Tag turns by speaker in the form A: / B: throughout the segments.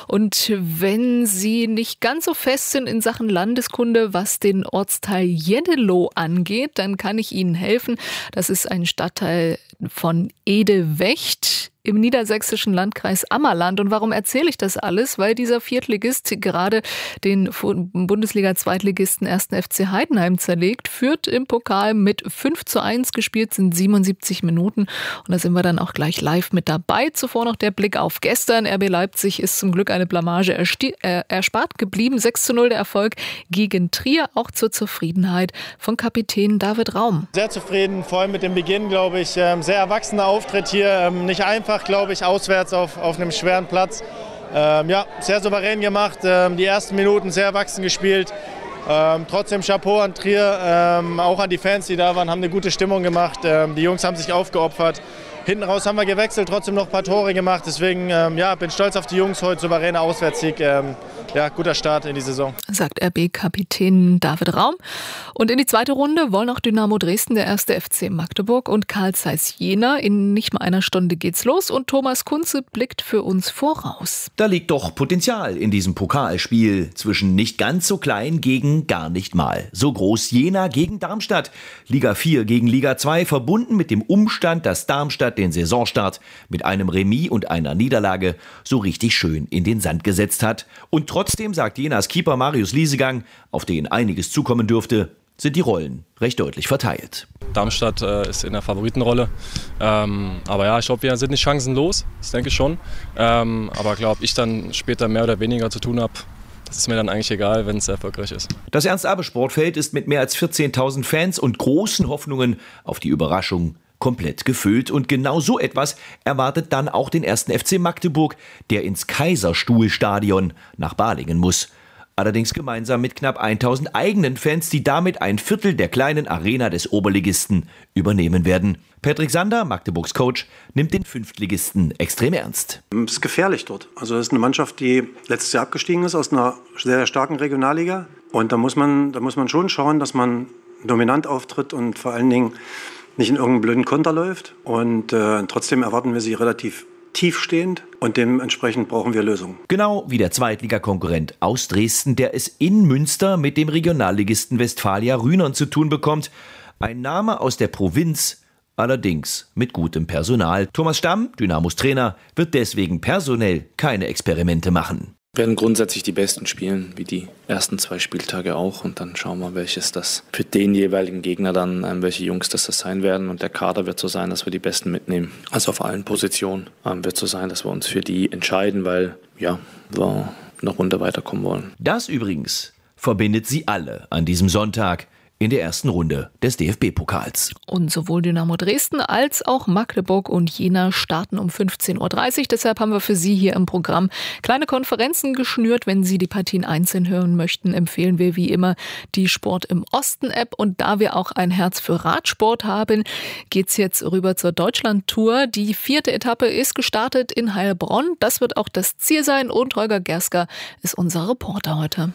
A: Und wenn Sie nicht ganz so fest sind in Sachen Landeskunde, was den Ortsteil Jennelow angeht, dann kann ich Ihnen helfen. Das ist ein Stadtteil von Edewecht im niedersächsischen Landkreis Ammerland. Und warum erzähle ich das alles? Weil dieser Viertligist gerade den Bundesliga-Zweitligisten 1. FC Heidenheim zerlegt, führt im Pokal mit 5:1, gespielt sind 77 Minuten. Und da sind wir dann auch gleich live mit dabei. Zuvor noch der Blick auf gestern. RB Leipzig ist zum Glück eine Blamage erspart geblieben. 6:0 der Erfolg gegen Trier, auch zur Zufriedenheit von Kapitän David Raum.
B: Sehr zufrieden, vor allem mit dem Beginn, glaube ich. Sehr erwachsener Auftritt hier, nicht einfach, glaube ich, auswärts auf einem schweren Platz. Sehr souverän gemacht, die ersten Minuten sehr erwachsen gespielt. Trotzdem Chapeau an Trier, auch an die Fans, die da waren, haben eine gute Stimmung gemacht. Die Jungs haben sich aufgeopfert. Hinten raus haben wir gewechselt, trotzdem noch ein paar Tore gemacht. Deswegen bin stolz auf die Jungs heute, souveräner Auswärtssieg. Guter Start in die Saison.
A: Sagt RB-Kapitän David Raum. Und in die zweite Runde wollen auch Dynamo Dresden, der 1. FC Magdeburg und Carl Zeiss Jena. In nicht mal einer Stunde geht's los und Thomas Kunze blickt für uns voraus.
C: Da liegt doch Potenzial in diesem Pokalspiel zwischen nicht ganz so klein gegen gar nicht mal so groß. Jena gegen Darmstadt, Liga 4 gegen Liga 2, verbunden mit dem Umstand, dass Darmstadt den Saisonstart mit einem Remis und einer Niederlage so richtig schön in den Sand gesetzt hat. Und trotzdem, sagt Jenas Keeper Marius Liesegang, auf den einiges zukommen dürfte, sind die Rollen recht deutlich verteilt.
D: Darmstadt ist in der Favoritenrolle. Aber ich glaube, wir sind nicht chancenlos, das denke ich schon. Aber glaube ich dann später mehr oder weniger zu tun habe, das ist mir dann eigentlich egal, wenn es erfolgreich ist.
C: Das Ernst-Abbe-Sportfeld ist mit mehr als 14.000 Fans und großen Hoffnungen auf die Überraschung komplett gefüllt. Und genau so etwas erwartet dann auch den 1. FC Magdeburg, der ins Kaiserstuhlstadion nach Balingen muss. Allerdings gemeinsam mit knapp 1.000 eigenen Fans, die damit ein Viertel der kleinen Arena des Oberligisten übernehmen werden. Patrick Sander, Magdeburgs Coach, nimmt den Fünftligisten extrem ernst.
E: Es ist gefährlich dort. Also das ist eine Mannschaft, die letztes Jahr abgestiegen ist aus einer sehr, sehr starken Regionalliga. Und da muss man schon schauen, dass man dominant auftritt und vor allen Dingen nicht in irgendeinen blöden Konter läuft. Und trotzdem erwarten wir sie relativ tiefstehend und dementsprechend brauchen wir Lösungen.
C: Genau wie der Zweitligakonkurrent aus Dresden, der es in Münster mit dem Regionalligisten Westfalia Rhynern zu tun bekommt. Ein Name aus der Provinz, allerdings mit gutem Personal. Thomas Stamm, Dynamos Trainer, wird deswegen personell keine Experimente machen.
F: Wir werden grundsätzlich die Besten spielen, wie die ersten 2 Spieltage auch. Und dann schauen wir, welches das für den jeweiligen Gegner dann, welche Jungs das sein werden. Und der Kader wird so sein, dass wir die Besten mitnehmen. Also auf allen Positionen wird so sein, dass wir uns für die entscheiden, weil wir eine Runde weiterkommen wollen.
C: Das übrigens verbindet sie alle an diesem Sonntag in der ersten Runde des DFB-Pokals.
A: Und sowohl Dynamo Dresden als auch Magdeburg und Jena starten um 15:30 Uhr. Deshalb haben wir für Sie hier im Programm kleine Konferenzen geschnürt. Wenn Sie die Partien einzeln hören möchten, empfehlen wir wie immer die Sport im Osten-App. Und da wir auch ein Herz für Radsport haben, geht's jetzt rüber zur Deutschland-Tour. Die 4. Etappe ist gestartet in Heilbronn. Das wird auch das Ziel sein. Und Holger Gersker ist unser Reporter heute.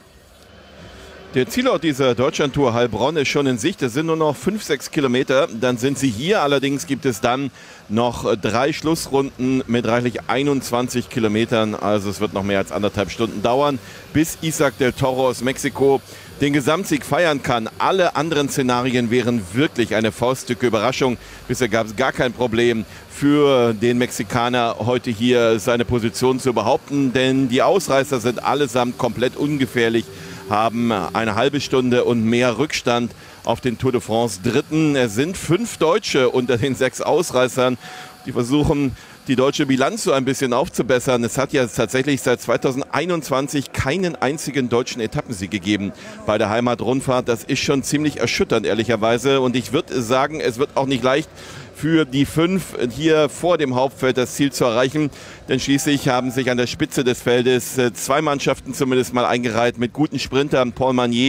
G: Der Zielort dieser Deutschlandtour Heilbronn ist schon in Sicht. Es sind nur noch 5-6 Kilometer. Dann sind sie hier. Allerdings gibt es dann noch 3 Schlussrunden mit reichlich 21 Kilometern. Also es wird noch mehr als 1,5 Stunden dauern, bis Isaac del Toro aus Mexiko den Gesamtsieg feiern kann. Alle anderen Szenarien wären wirklich eine faustdicke Überraschung. Bisher gab es gar kein Problem für den Mexikaner, heute hier seine Position zu behaupten. Denn die Ausreißer sind allesamt komplett ungefährlich, haben eine halbe Stunde und mehr Rückstand auf den Tour de France Dritten. Es sind 5 Deutsche unter den 6 Ausreißern, die versuchen, die deutsche Bilanz so ein bisschen aufzubessern. Es hat ja tatsächlich seit 2021 keinen einzigen deutschen Etappensieg gegeben bei der Heimatrundfahrt. Das ist schon ziemlich erschütternd, ehrlicherweise. Und ich würde sagen, es wird auch nicht leicht für die 5 hier vor dem Hauptfeld das Ziel zu erreichen. Denn schließlich haben sich an der Spitze des Feldes 2 Mannschaften zumindest mal eingereiht mit guten Sprintern. Paul Magnier,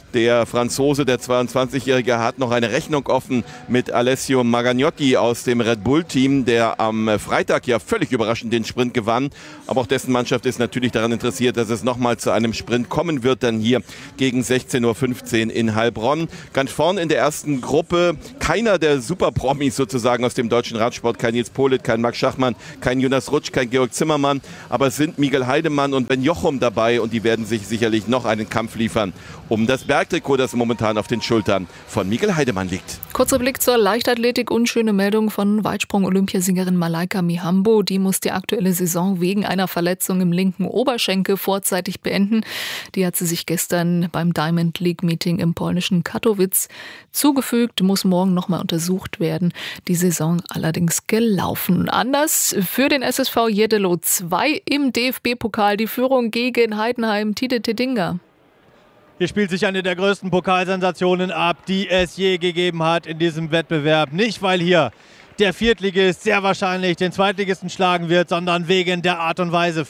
G: Der Franzose, der 22-Jährige, hat noch eine Rechnung offen mit Alessio Magagnotti aus dem Red Bull-Team, der am Freitag ja völlig überraschend den Sprint gewann. Aber auch dessen Mannschaft ist natürlich daran interessiert, dass es nochmal zu einem Sprint kommen wird, dann hier gegen 16:15 Uhr in Heilbronn. Ganz vorne in der ersten Gruppe keiner der Superpromis sozusagen aus dem deutschen Radsport, kein Nils Politt, kein Max Schachmann, kein Jonas Rutsch, kein Georg Zimmermann, aber es sind Miguel Heidemann und Ben Jochum dabei und die werden sich sicherlich noch einen Kampf liefern um das Bergtrikot, das momentan auf den Schultern von Miguel Heidemann liegt.
A: Kurzer Blick zur Leichtathletik. Unschöne Meldung von Weitsprung-Olympiasiegerin Malaika Mihambo. Die muss die aktuelle Saison wegen einer Verletzung im linken Oberschenkel vorzeitig beenden. Die hat sie sich gestern beim Diamond League Meeting im polnischen Katowice zugefügt, muss morgen nochmal untersucht werden. Die Saison allerdings gelaufen. Anders für den SSV Jeddelo 2 im DFB-Pokal. Die Führung gegen Heidenheim. Tide Tedinga.
H: Hier spielt sich eine der größten Pokalsensationen ab, die es je gegeben hat in diesem Wettbewerb. Nicht, weil hier der Viertligist sehr wahrscheinlich den Zweitligisten schlagen wird, sondern wegen der Art und Weise.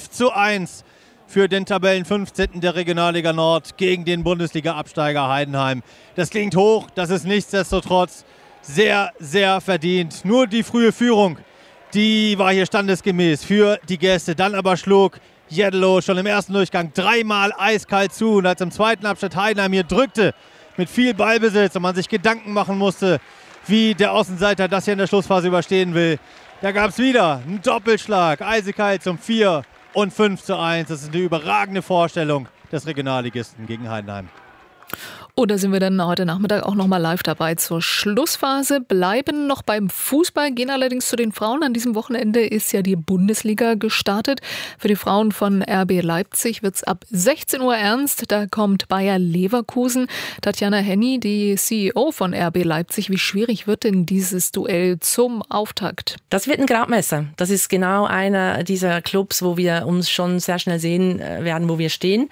H: 5:1 für den Tabellen 15. der Regionalliga Nord gegen den Bundesliga-Absteiger Heidenheim. Das klingt hoch, das ist nichtsdestotrotz sehr, sehr verdient. Nur die frühe Führung, die war hier standesgemäß für die Gäste. Dann aber schlug Jeddelo schon im ersten Durchgang dreimal eiskalt zu. Und als im zweiten Abschnitt Heidenheim hier drückte mit viel Ballbesitz und man sich Gedanken machen musste, wie der Außenseiter das hier in der Schlussphase überstehen will, da gab es wieder einen Doppelschlag. Eisekalt zum 4 und 5:1. Das ist eine überragende Vorstellung des Regionalligisten gegen Heidenheim.
A: Oder sind wir dann heute Nachmittag auch noch mal live dabei zur Schlussphase, bleiben noch beim Fußball, gehen allerdings zu den Frauen. An diesem Wochenende ist ja die Bundesliga gestartet. Für die Frauen von RB Leipzig wird es ab 16 Uhr ernst. Da kommt Bayer Leverkusen. Tatjana Henny, die CEO von RB Leipzig. Wie schwierig wird denn dieses Duell zum Auftakt?
I: Das wird ein Gradmesser. Das ist genau einer dieser Clubs, wo wir uns schon sehr schnell sehen werden, wo wir stehen.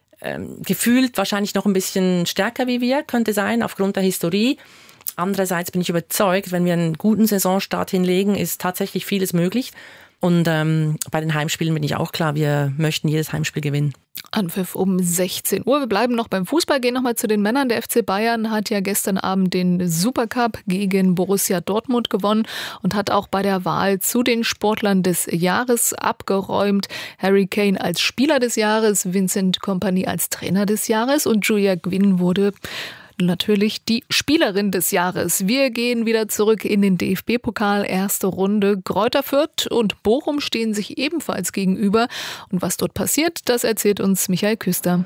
I: Gefühlt wahrscheinlich noch ein bisschen stärker wie wir, könnte sein, aufgrund der Historie. Andererseits bin ich überzeugt, wenn wir einen guten Saisonstart hinlegen, ist tatsächlich vieles möglich. Und bei den Heimspielen bin ich auch klar, wir möchten jedes Heimspiel gewinnen.
A: Anpfiff um 16 Uhr. Wir bleiben noch beim Fußball, gehen nochmal zu den Männern. Der FC Bayern hat ja gestern Abend den Supercup gegen Borussia Dortmund gewonnen und hat auch bei der Wahl zu den Sportlern des Jahres abgeräumt. Harry Kane als Spieler des Jahres, Vincent Kompany als Trainer des Jahres und Julia Gwynn wurde natürlich die Spielerin des Jahres. Wir gehen wieder zurück in den DFB-Pokal. Erste Runde. Greuther Fürth und Bochum stehen sich ebenfalls gegenüber. Und was dort passiert, das erzählt uns Michael Küster.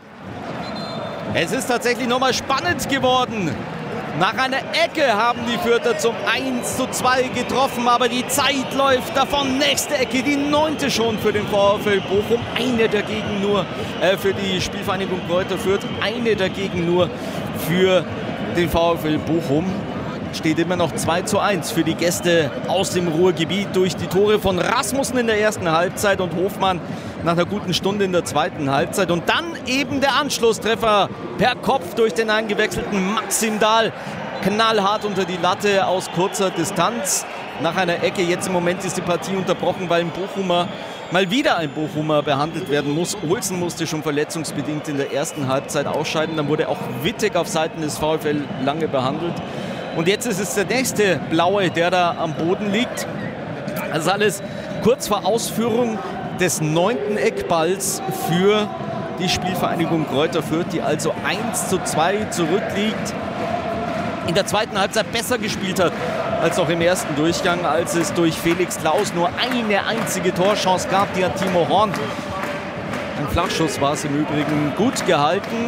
J: Es ist tatsächlich nochmal spannend geworden. Nach einer Ecke haben die Fürther zum 1:2 getroffen, aber die Zeit läuft davon. Nächste Ecke, die 9. schon für den VfL Bochum. Eine dagegen nur für die Spielvereinigung Greuther Fürth. Eine dagegen nur für den VfL Bochum. Steht immer noch 2:1 für die Gäste aus dem Ruhrgebiet durch die Tore von Rasmussen in der ersten Halbzeit und Hofmann nach einer guten Stunde in der zweiten Halbzeit. Und dann eben der Anschlusstreffer per Kopf durch den eingewechselten Maxim Dahl. Knallhart unter die Latte aus kurzer Distanz. Nach einer Ecke, jetzt im Moment ist die Partie unterbrochen, weil mal wieder ein Bochumer behandelt werden muss. Olsen musste schon verletzungsbedingt in der ersten Halbzeit ausscheiden. Dann wurde auch Wittek auf Seiten des VfL lange behandelt. Und jetzt ist es der nächste Blaue, der da am Boden liegt. Das ist alles kurz vor Ausführung des 9. Eckballs für die Spielvereinigung Greuther Fürth, die also 1:2 zurückliegt. In der zweiten Halbzeit besser gespielt hat als auch im ersten Durchgang, als es durch Felix Klaus nur eine einzige Torchance gab. Die hat Timo Horn. Ein Flachschuss war es im Übrigen, gut gehalten.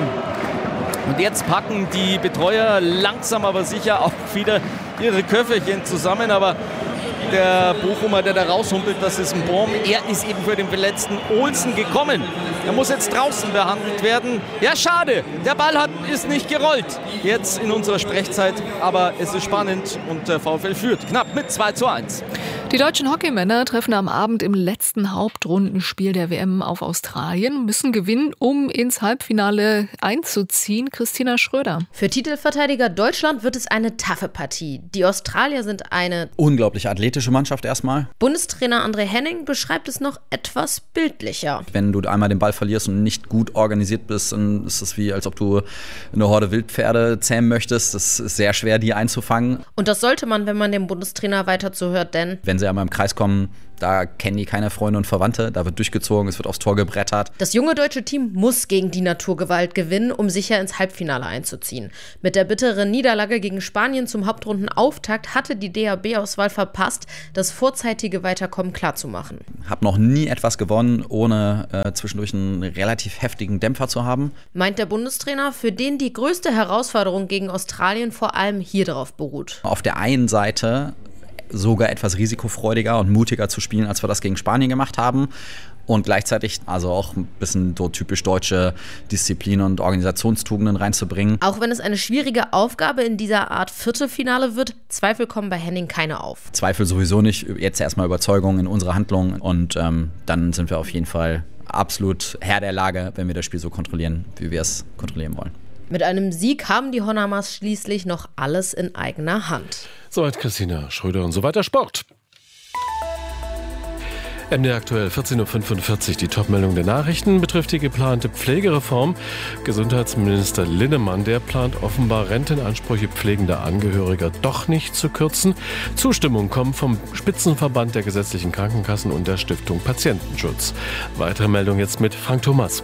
J: Und jetzt packen die Betreuer langsam aber sicher auch wieder ihre Köfferchen zusammen. Aber der Bochumer, der da raushumpelt, das ist ein Baum. Er ist eben für den verletzten Olsen gekommen. Er muss jetzt draußen behandelt werden. Ja, schade. Der Ball ist nicht gerollt. Jetzt in unserer Sprechzeit. Aber es ist spannend und der VfL führt knapp mit 2:1.
A: Die deutschen Hockeymänner treffen am Abend im letzten Hauptrundenspiel der WM auf Australien, müssen gewinnen, um ins Halbfinale einzuziehen. Christina Schröder.
K: Für Titelverteidiger Deutschland wird es eine taffe Partie. Die Australier sind eine
L: unglaublich athletische Mannschaft erstmal.
K: Bundestrainer André Henning beschreibt es noch etwas bildlicher.
L: Wenn du einmal den Ball verlierst und nicht gut organisiert bist, dann ist es wie, als ob du eine Horde Wildpferde zähmen möchtest. Das ist sehr schwer, die einzufangen.
K: Und das sollte man, wenn man dem Bundestrainer weiter zuhört, denn
L: wenn sie einmal im Kreis kommen, da kennen die keine Freunde und Verwandte, da wird durchgezogen, es wird aufs Tor gebrettert.
K: Das junge deutsche Team muss gegen die Naturgewalt gewinnen, um sicher ins Halbfinale einzuziehen. Mit der bitteren Niederlage gegen Spanien zum Hauptrundenauftakt hatte die DHB-Auswahl verpasst, das vorzeitige Weiterkommen klarzumachen.
L: Hab noch nie etwas gewonnen, ohne zwischendurch einen relativ heftigen Dämpfer zu haben.
K: Meint der Bundestrainer, für den die größte Herausforderung gegen Australien vor allem hier drauf beruht.
L: Auf der einen Seite sogar etwas risikofreudiger und mutiger zu spielen, als wir das gegen Spanien gemacht haben. Und gleichzeitig also auch ein bisschen so typisch deutsche Disziplin und Organisationstugenden reinzubringen.
K: Auch wenn es eine schwierige Aufgabe in dieser Art Viertelfinale wird, Zweifel kommen bei Henning keine auf.
L: Zweifel sowieso nicht, jetzt erstmal Überzeugung in unsere Handlungen und dann sind wir auf jeden Fall absolut Herr der Lage, wenn wir das Spiel so kontrollieren, wie wir es kontrollieren wollen.
K: Mit einem Sieg haben die Honnamas schließlich noch alles in eigener Hand.
M: Soweit Christina Schröder und so weiter Sport. MDR aktuell 14.45 Uhr. Die Topmeldung der Nachrichten betrifft die geplante Pflegereform. Gesundheitsminister Linnemann, der plant offenbar Rentenansprüche pflegender Angehöriger doch nicht zu kürzen. Zustimmung kommt vom Spitzenverband der gesetzlichen Krankenkassen und der Stiftung Patientenschutz. Weitere Meldung jetzt mit Frank Thomas.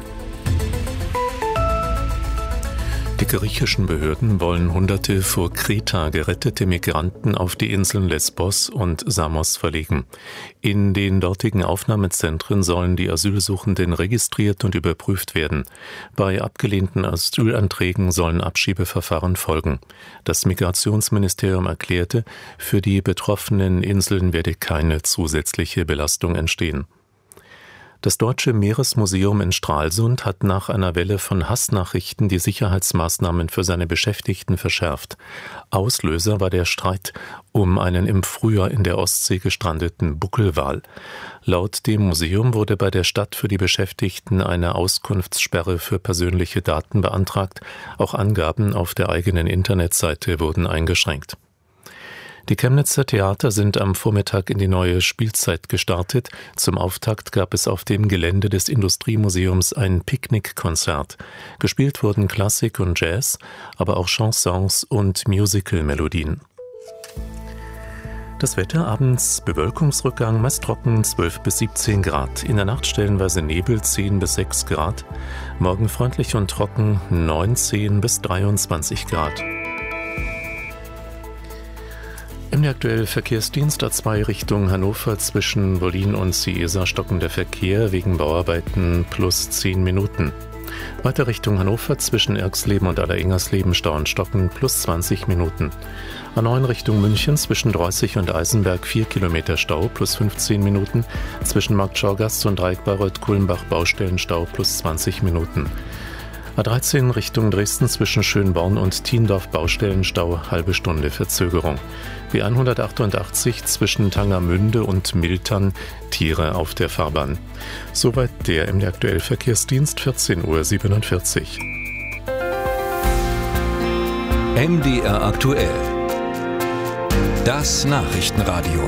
N: Die griechischen Behörden wollen Hunderte vor Kreta gerettete Migranten auf die Inseln Lesbos und Samos verlegen. In den dortigen Aufnahmezentren sollen die Asylsuchenden registriert und überprüft werden. Bei abgelehnten Asylanträgen sollen Abschiebeverfahren folgen. Das Migrationsministerium erklärte, für die betroffenen Inseln werde keine zusätzliche Belastung entstehen. Das Deutsche Meeresmuseum in Stralsund hat nach einer Welle von Hassnachrichten die Sicherheitsmaßnahmen für seine Beschäftigten verschärft. Auslöser war der Streit um einen im Frühjahr in der Ostsee gestrandeten Buckelwal. Laut dem Museum wurde bei der Stadt für die Beschäftigten eine Auskunftssperre für persönliche Daten beantragt. Auch Angaben auf der eigenen Internetseite wurden eingeschränkt. Die Chemnitzer Theater sind am Vormittag in die neue Spielzeit gestartet. Zum Auftakt gab es auf dem Gelände des Industriemuseums ein Picknickkonzert. Gespielt wurden Klassik und Jazz, aber auch Chansons und Musical-Melodien. Das Wetter abends Bewölkungsrückgang, meist trocken 12 bis 17 Grad. In der Nacht stellenweise Nebel 10 bis 6 Grad. Morgen freundlich und trocken 19 bis 23 Grad. Im aktuellen Verkehrsdienst A2 Richtung Hannover zwischen Wollin und Ciesa stockender Verkehr wegen Bauarbeiten plus 10 Minuten. Weiter Richtung Hannover zwischen Erxleben und Alleringhersleben Stau und Stocken plus 20 Minuten. A9 Richtung München zwischen Dreußig und Eisenberg 4 Kilometer Stau plus 15 Minuten. Zwischen Markt Schorgast und Dreieck Bayreuth-Kulmbach Baustellenstau plus 20 Minuten. A13 Richtung Dresden zwischen Schönborn und Thiendorf Baustellenstau, halbe Stunde Verzögerung. B188 zwischen Tangermünde und Miltern, Tiere auf der Fahrbahn. Soweit der MDR aktuell Verkehrsdienst, 14.47
O: Uhr. MDR aktuell. Das Nachrichtenradio.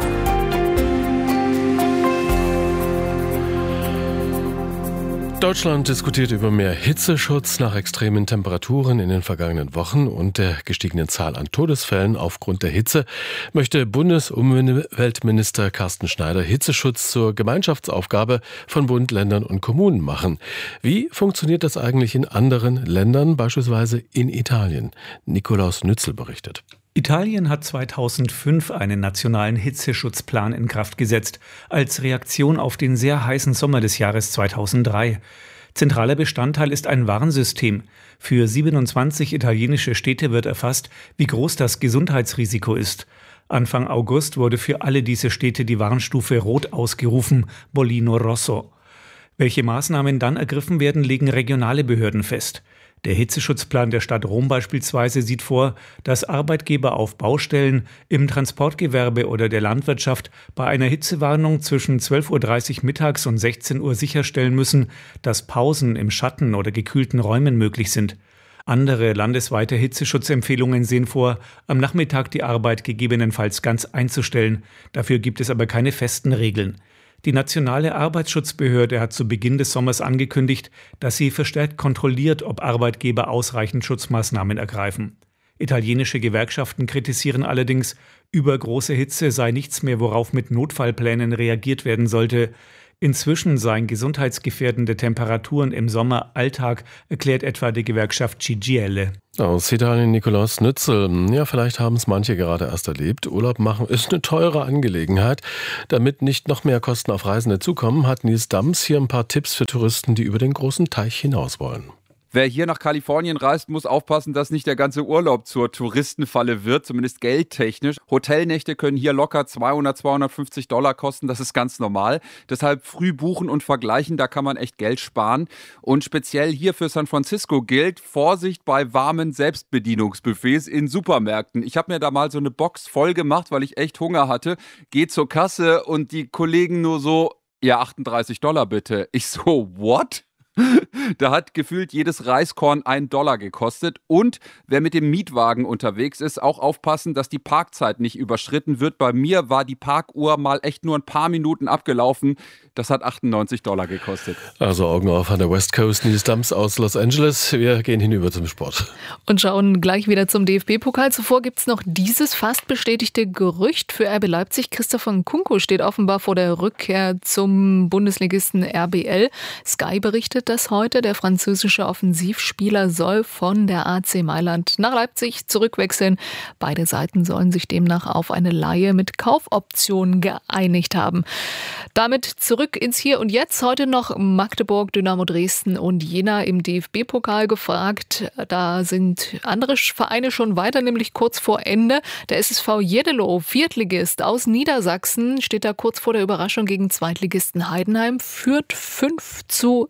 M: Deutschland diskutiert über mehr Hitzeschutz nach extremen Temperaturen in den vergangenen Wochen und der gestiegenen Zahl an Todesfällen aufgrund der Hitze möchte Bundesumweltminister Carsten Schneider Hitzeschutz zur Gemeinschaftsaufgabe von Bund, Ländern und Kommunen machen. Wie funktioniert das eigentlich in anderen Ländern, beispielsweise in Italien? Nikolaus Nützel berichtet.
P: Italien hat 2005 einen nationalen Hitzeschutzplan in Kraft gesetzt, als Reaktion auf den sehr heißen Sommer des Jahres 2003. Zentraler Bestandteil ist ein Warnsystem. Für 27 italienische Städte wird erfasst, wie groß das Gesundheitsrisiko ist. Anfang August wurde für alle diese Städte die Warnstufe Rot ausgerufen, Bollino Rosso. Welche Maßnahmen dann ergriffen werden, legen regionale Behörden fest. Der Hitzeschutzplan der Stadt Rom beispielsweise sieht vor, dass Arbeitgeber auf Baustellen, im Transportgewerbe oder der Landwirtschaft bei einer Hitzewarnung zwischen 12:30 Uhr mittags und 16 Uhr sicherstellen müssen, dass Pausen im Schatten oder gekühlten Räumen möglich sind. Andere landesweite Hitzeschutzempfehlungen sehen vor, am Nachmittag die Arbeit gegebenenfalls ganz einzustellen. Dafür gibt es aber keine festen Regeln. Die nationale Arbeitsschutzbehörde hat zu Beginn des Sommers angekündigt, dass sie verstärkt kontrolliert, ob Arbeitgeber ausreichend Schutzmaßnahmen ergreifen. Italienische Gewerkschaften kritisieren allerdings, übergroße Hitze sei nichts mehr, worauf mit Notfallplänen reagiert werden sollte. Inzwischen seien gesundheitsgefährdende Temperaturen im Sommer Alltag, erklärt etwa die Gewerkschaft CGIL.
M: Aus Italien Nikolaus Nützel. Ja, vielleicht haben es manche gerade erst erlebt. Urlaub machen ist eine teure Angelegenheit. Damit nicht noch mehr Kosten auf Reisende zukommen, hat Nils Dams hier ein paar Tipps für Touristen, die über den großen Teich hinaus wollen.
Q: Wer hier nach Kalifornien reist, muss aufpassen, dass nicht der ganze Urlaub zur Touristenfalle wird, zumindest geldtechnisch. Hotelnächte können hier locker $200-250 kosten, das ist ganz normal. Deshalb früh buchen und vergleichen, da kann man echt Geld sparen. Und speziell hier für San Francisco gilt, Vorsicht bei warmen Selbstbedienungsbuffets in Supermärkten. Ich habe mir da mal so eine Box voll gemacht, weil ich echt Hunger hatte. Geh zur Kasse und die Kollegen nur so, ja, $38 bitte. Ich so, what? Da hat gefühlt jedes Reiskorn $1 gekostet. Und wer mit dem Mietwagen unterwegs ist, auch aufpassen, dass die Parkzeit nicht überschritten wird. Bei mir war die Parkuhr mal echt nur ein paar Minuten abgelaufen. Das hat $98 gekostet.
M: Also Augen auf an der West Coast. Nils Dams aus Los Angeles. Wir gehen hinüber zum Sport.
A: Und schauen gleich wieder zum DFB-Pokal. Zuvor gibt es noch dieses fast bestätigte Gerücht für RB Leipzig. Christopher Nkunku steht offenbar vor der Rückkehr zum Bundesligisten RBL. Sky berichtet das heute. Der französische Offensivspieler soll von der AC Mailand nach Leipzig zurückwechseln. Beide Seiten sollen sich demnach auf eine Leihe mit Kaufoption geeinigt haben. Damit zurück ins Hier und Jetzt. Heute noch Magdeburg, Dynamo Dresden und Jena im DFB-Pokal gefragt. Da sind andere Vereine schon weiter, nämlich kurz vor Ende. Der SSV Jeddelo, Viertligist aus Niedersachsen, steht da kurz vor der Überraschung gegen Zweitligisten Heidenheim, führt 5:2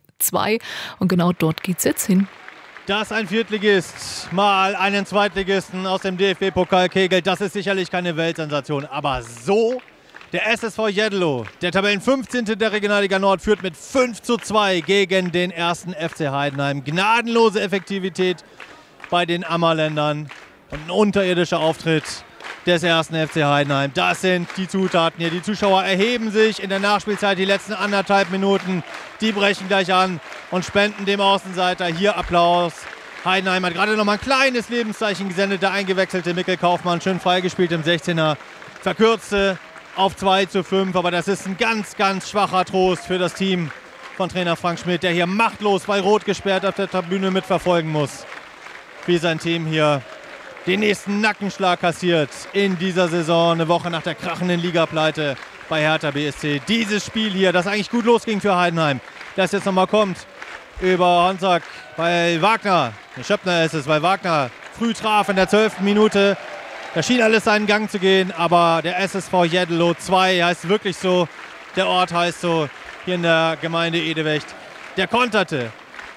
A: und genau dort geht's jetzt hin.
H: Dass ein Viertligist mal einen Zweitligisten aus dem DFB-Pokal kegelt, das ist sicherlich keine Weltsensation. Aber so, der SSV Jeddelo, der Tabellen 15. der Regionalliga Nord, führt mit 5:2 gegen den 1. FC Heidenheim. Gnadenlose Effektivität bei den Ammerländern und ein unterirdischer Auftritt des 1. FC Heidenheim. Das sind die Zutaten hier. Die Zuschauer erheben sich in der Nachspielzeit die letzten 1,5 Minuten. Die brechen gleich an und spenden dem Außenseiter hier Applaus. Heidenheim hat gerade noch mal ein kleines Lebenszeichen gesendet. Der eingewechselte Mikkel Kaufmann, schön freigespielt im 16er. Verkürzte auf 2:5, aber das ist ein ganz, ganz schwacher Trost für das Team von Trainer Frank Schmidt, der hier machtlos bei Rot gesperrt auf der Tribüne mitverfolgen muss, wie sein Team hier den nächsten Nackenschlag kassiert in dieser Saison, eine Woche nach der krachenden Ligapleite bei Hertha BSC. Dieses Spiel hier, das eigentlich gut losging für Heidenheim, das jetzt nochmal kommt über Honsack, weil Wagner, der Schöppner ist es, weil Wagner früh traf in der 12. Minute. Da schien alles seinen Gang zu gehen, aber der SSV Jeddelo 2 heißt wirklich so, der Ort heißt so, hier in der Gemeinde Edewecht. Der konterte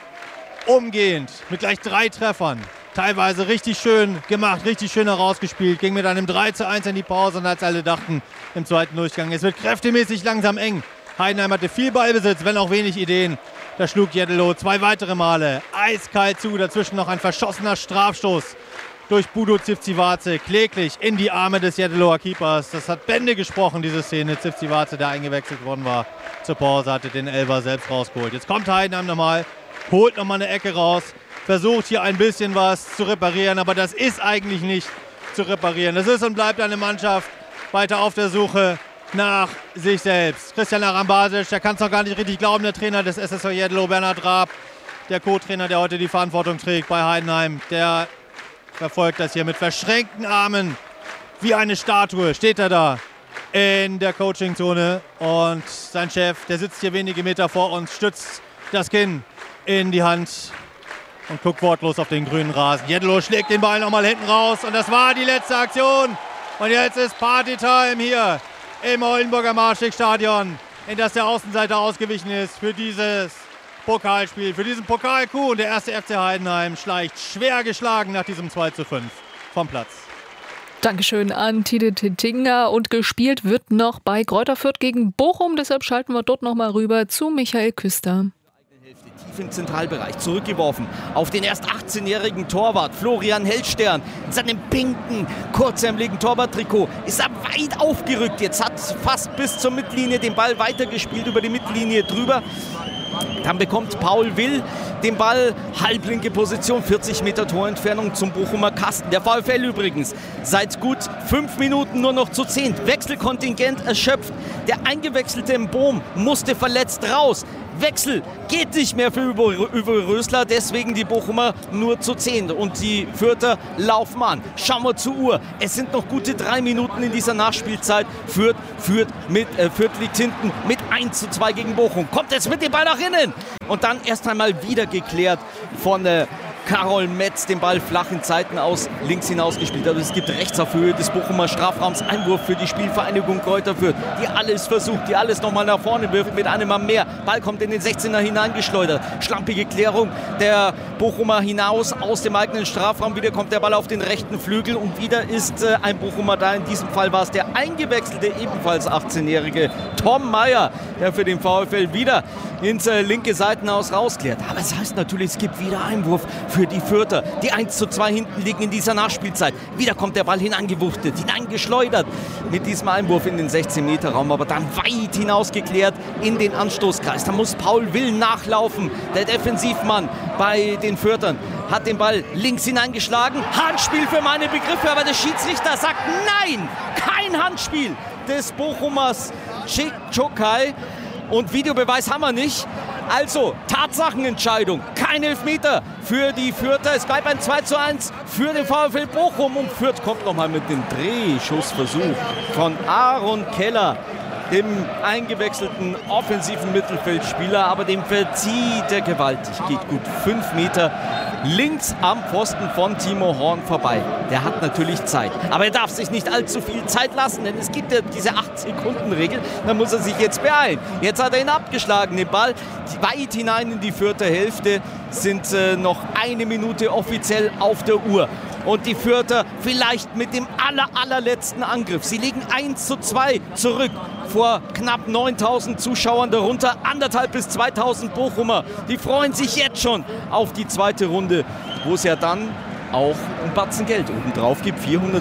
H: umgehend mit gleich 3 Treffern. Teilweise richtig schön gemacht, richtig schön herausgespielt. Ging mit einem 3:1 in die Pause und als alle dachten, im zweiten Durchgang, es wird kräftemäßig langsam eng. Heidenheim hatte viel Ballbesitz, wenn auch wenig Ideen. Da schlug Jeddelo 2 weitere Male eiskalt zu. Dazwischen noch ein verschossener Strafstoß durch Budo Zivcivace, kläglich in die Arme des Jeddeloer Keepers. Das hat Bände gesprochen, diese Szene. Zivcivace, der eingewechselt worden war zur Pause, hatte den Elfer selbst rausgeholt. Jetzt kommt Heidenheim nochmal, holt nochmal eine Ecke raus, versucht hier ein bisschen was zu reparieren, aber das ist eigentlich nicht zu reparieren. Das ist und bleibt eine Mannschaft weiter auf der Suche nach sich selbst. Christian Arambasic, der kann es noch gar nicht richtig glauben, der Trainer des SSV Jeddelo, Bernhard Raab, der Co-Trainer, der heute die Verantwortung trägt bei Heidenheim, der verfolgt das hier mit verschränkten Armen. Wie eine Statue steht er da in der Coachingzone und sein Chef, der sitzt hier wenige Meter vor uns, stützt das Kinn in die Hand und guckt wortlos auf den grünen Rasen. Jeddelo schlägt den Ball nochmal hinten raus und das war die letzte Aktion. Und jetzt ist Partytime hier im Oldenburger Marschwegstadion. in das der Außenseiter ausgewichen ist für dieses Pokalspiel, für diesen Pokalkuh. Und der erste FC Heidenheim schleicht schwer geschlagen nach diesem 2:5 vom Platz.
A: Dankeschön an Tide Tettinger. Und gespielt wird noch bei Greuther Fürth gegen Bochum. Deshalb schalten wir dort noch mal rüber zu Michael Küster.
J: Tief im Zentralbereich, zurückgeworfen auf den erst 18-jährigen Torwart Florian Hellstern. In seinem pinken, kurzärmeligen Torwarttrikot ist er weit aufgerückt. Jetzt hat fast bis zur Mittellinie den Ball weitergespielt, über die Mittellinie drüber. Dann bekommt Paul Will den Ball, halblinke Position, 40 Meter Torentfernung zum Bochumer Kasten. Der VfL übrigens seit gut 5 Minuten nur noch zu 10. Wechselkontingent erschöpft. Der eingewechselte Bohm musste verletzt raus. Wechsel geht nicht mehr für Uwe Rösler, deswegen die Bochumer nur zu 10 und die Fürther laufen an. Schauen wir zur Uhr. Es sind noch gute 3 Minuten in dieser Nachspielzeit. Fürth liegt hinten mit 1:2 gegen Bochum. Kommt jetzt mit dem Ball nach innen und dann erst einmal wieder geklärt von Karol Metz, den Ball flach in Zeiten aus links hinausgespielt. Aber es gibt rechts auf Höhe des Bochumer Strafraums Einwurf für die Spielvereinigung Greuther Fürth, die alles versucht, die alles nochmal nach vorne wirft mit einem Mann mehr. Ball kommt in den 16er hineingeschleudert. Schlampige Klärung der Bochumer hinaus aus dem eigenen Strafraum. Wieder kommt der Ball auf den rechten Flügel und wieder ist ein Bochumer da. In diesem Fall war es der eingewechselte, ebenfalls 18-jährige Tom Meyer, der für den VfL wieder ins linke Seitenhaus rausklärt. Aber es heißt natürlich, es gibt wieder Einwurf für die Fürther, die 1:2 hinten liegen in dieser Nachspielzeit. Wieder kommt der Ball hineingewuchtet, hineingeschleudert mit diesem Einwurf in den 16-Meter-Raum, aber dann weit hinausgeklärt in den Anstoßkreis. Da muss Paul Will nachlaufen, der Defensivmann bei den Fürthern. Hat den Ball links hineingeschlagen. Handspiel für meine Begriffe, aber der Schiedsrichter sagt nein, kein Handspiel des Bochumers Çokai. Und Videobeweis haben wir nicht. Also, Tatsachenentscheidung. Kein Elfmeter für die Fürther. Es bleibt ein 2:1 für den VfL Bochum. Und Fürth kommt nochmal mit dem Drehschussversuch von Aaron Keller, dem eingewechselten offensiven Mittelfeldspieler. Aber dem verzieht er gewaltig. Geht gut 5 Meter links am Pfosten von Timo Horn vorbei. Der hat natürlich Zeit. Aber er darf sich nicht allzu viel Zeit lassen, denn es gibt ja diese 8-Sekunden-Regel. Da muss er sich jetzt beeilen. Jetzt hat er ihn abgeschlagen, den Ball weit hinein in die Fürther Hälfte. Sind noch 1 Minute offiziell auf der Uhr. Und die Fürther vielleicht mit dem allerletzten Angriff. Sie liegen 1:2 zurück vor knapp 9.000 Zuschauern, darunter 1.500 bis 2.000 Bochumer. Die freuen sich jetzt schon auf die zweite Runde, wo es ja dann auch ein Batzen Geld obendrauf gibt.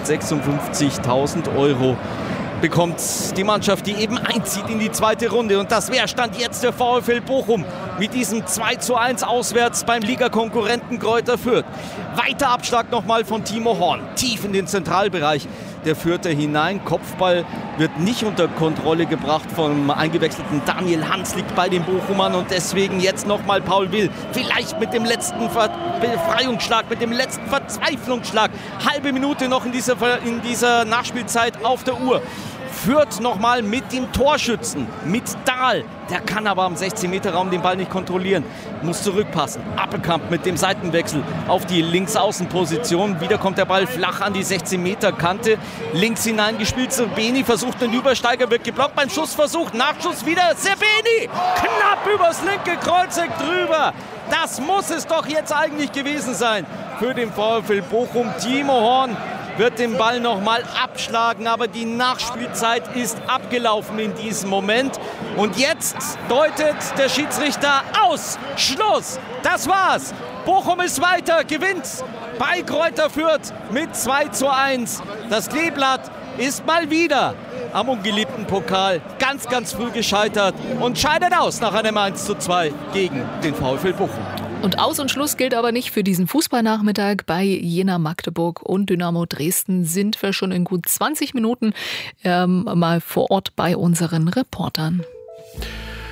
J: 456.000 € bekommt die Mannschaft, die eben einzieht in die zweite Runde. Und das wäre Stand jetzt der VfL Bochum mit diesem 2:1 auswärts beim Ligakonkurrenten Greuther Fürth. Weiter Abschlag nochmal von Timo Horn, tief in den Zentralbereich der Fürther hinein. Kopfball wird nicht unter Kontrolle gebracht vom eingewechselten Daniel Hans, liegt bei den Bochumern und deswegen jetzt nochmal Paul Will. Vielleicht mit dem letzten Befreiungsschlag, mit dem letzten Verzweiflungsschlag. Halbe Minute noch in dieser Nachspielzeit auf der Uhr. Fürth nochmal mit dem Torschützen, mit Dahl. Der kann aber am 16-Meter-Raum den Ball nicht kontrollieren. Muss zurückpassen. Appelkamp mit dem Seitenwechsel auf die Linksaußenposition. Wieder kommt der Ball flach an die 16-Meter-Kante. Links hineingespielt. Serbeni versucht einen Übersteiger, wird geblockt beim Schussversuch. Nachschuss wieder. Serbeni knapp übers linke Kreuzeck drüber. Das muss es doch jetzt eigentlich gewesen sein für den VfL Bochum. Timo Horn wird den Ball nochmal abschlagen, aber die Nachspielzeit ist abgelaufen in diesem Moment. Und jetzt deutet der Schiedsrichter aus. Schluss. Das war's. Bochum ist weiter, gewinnt bei Greuther Fürth mit 2:1. Das Kleeblatt ist mal wieder am ungeliebten Pokal ganz früh gescheitert und scheidet aus nach einem 1:2 gegen den VfL Bochum.
A: Und Aus- und Schluss gilt aber nicht für diesen Fußballnachmittag. Bei Jena Magdeburg und Dynamo Dresden sind wir schon in gut 20 Minuten mal vor Ort bei unseren Reportern.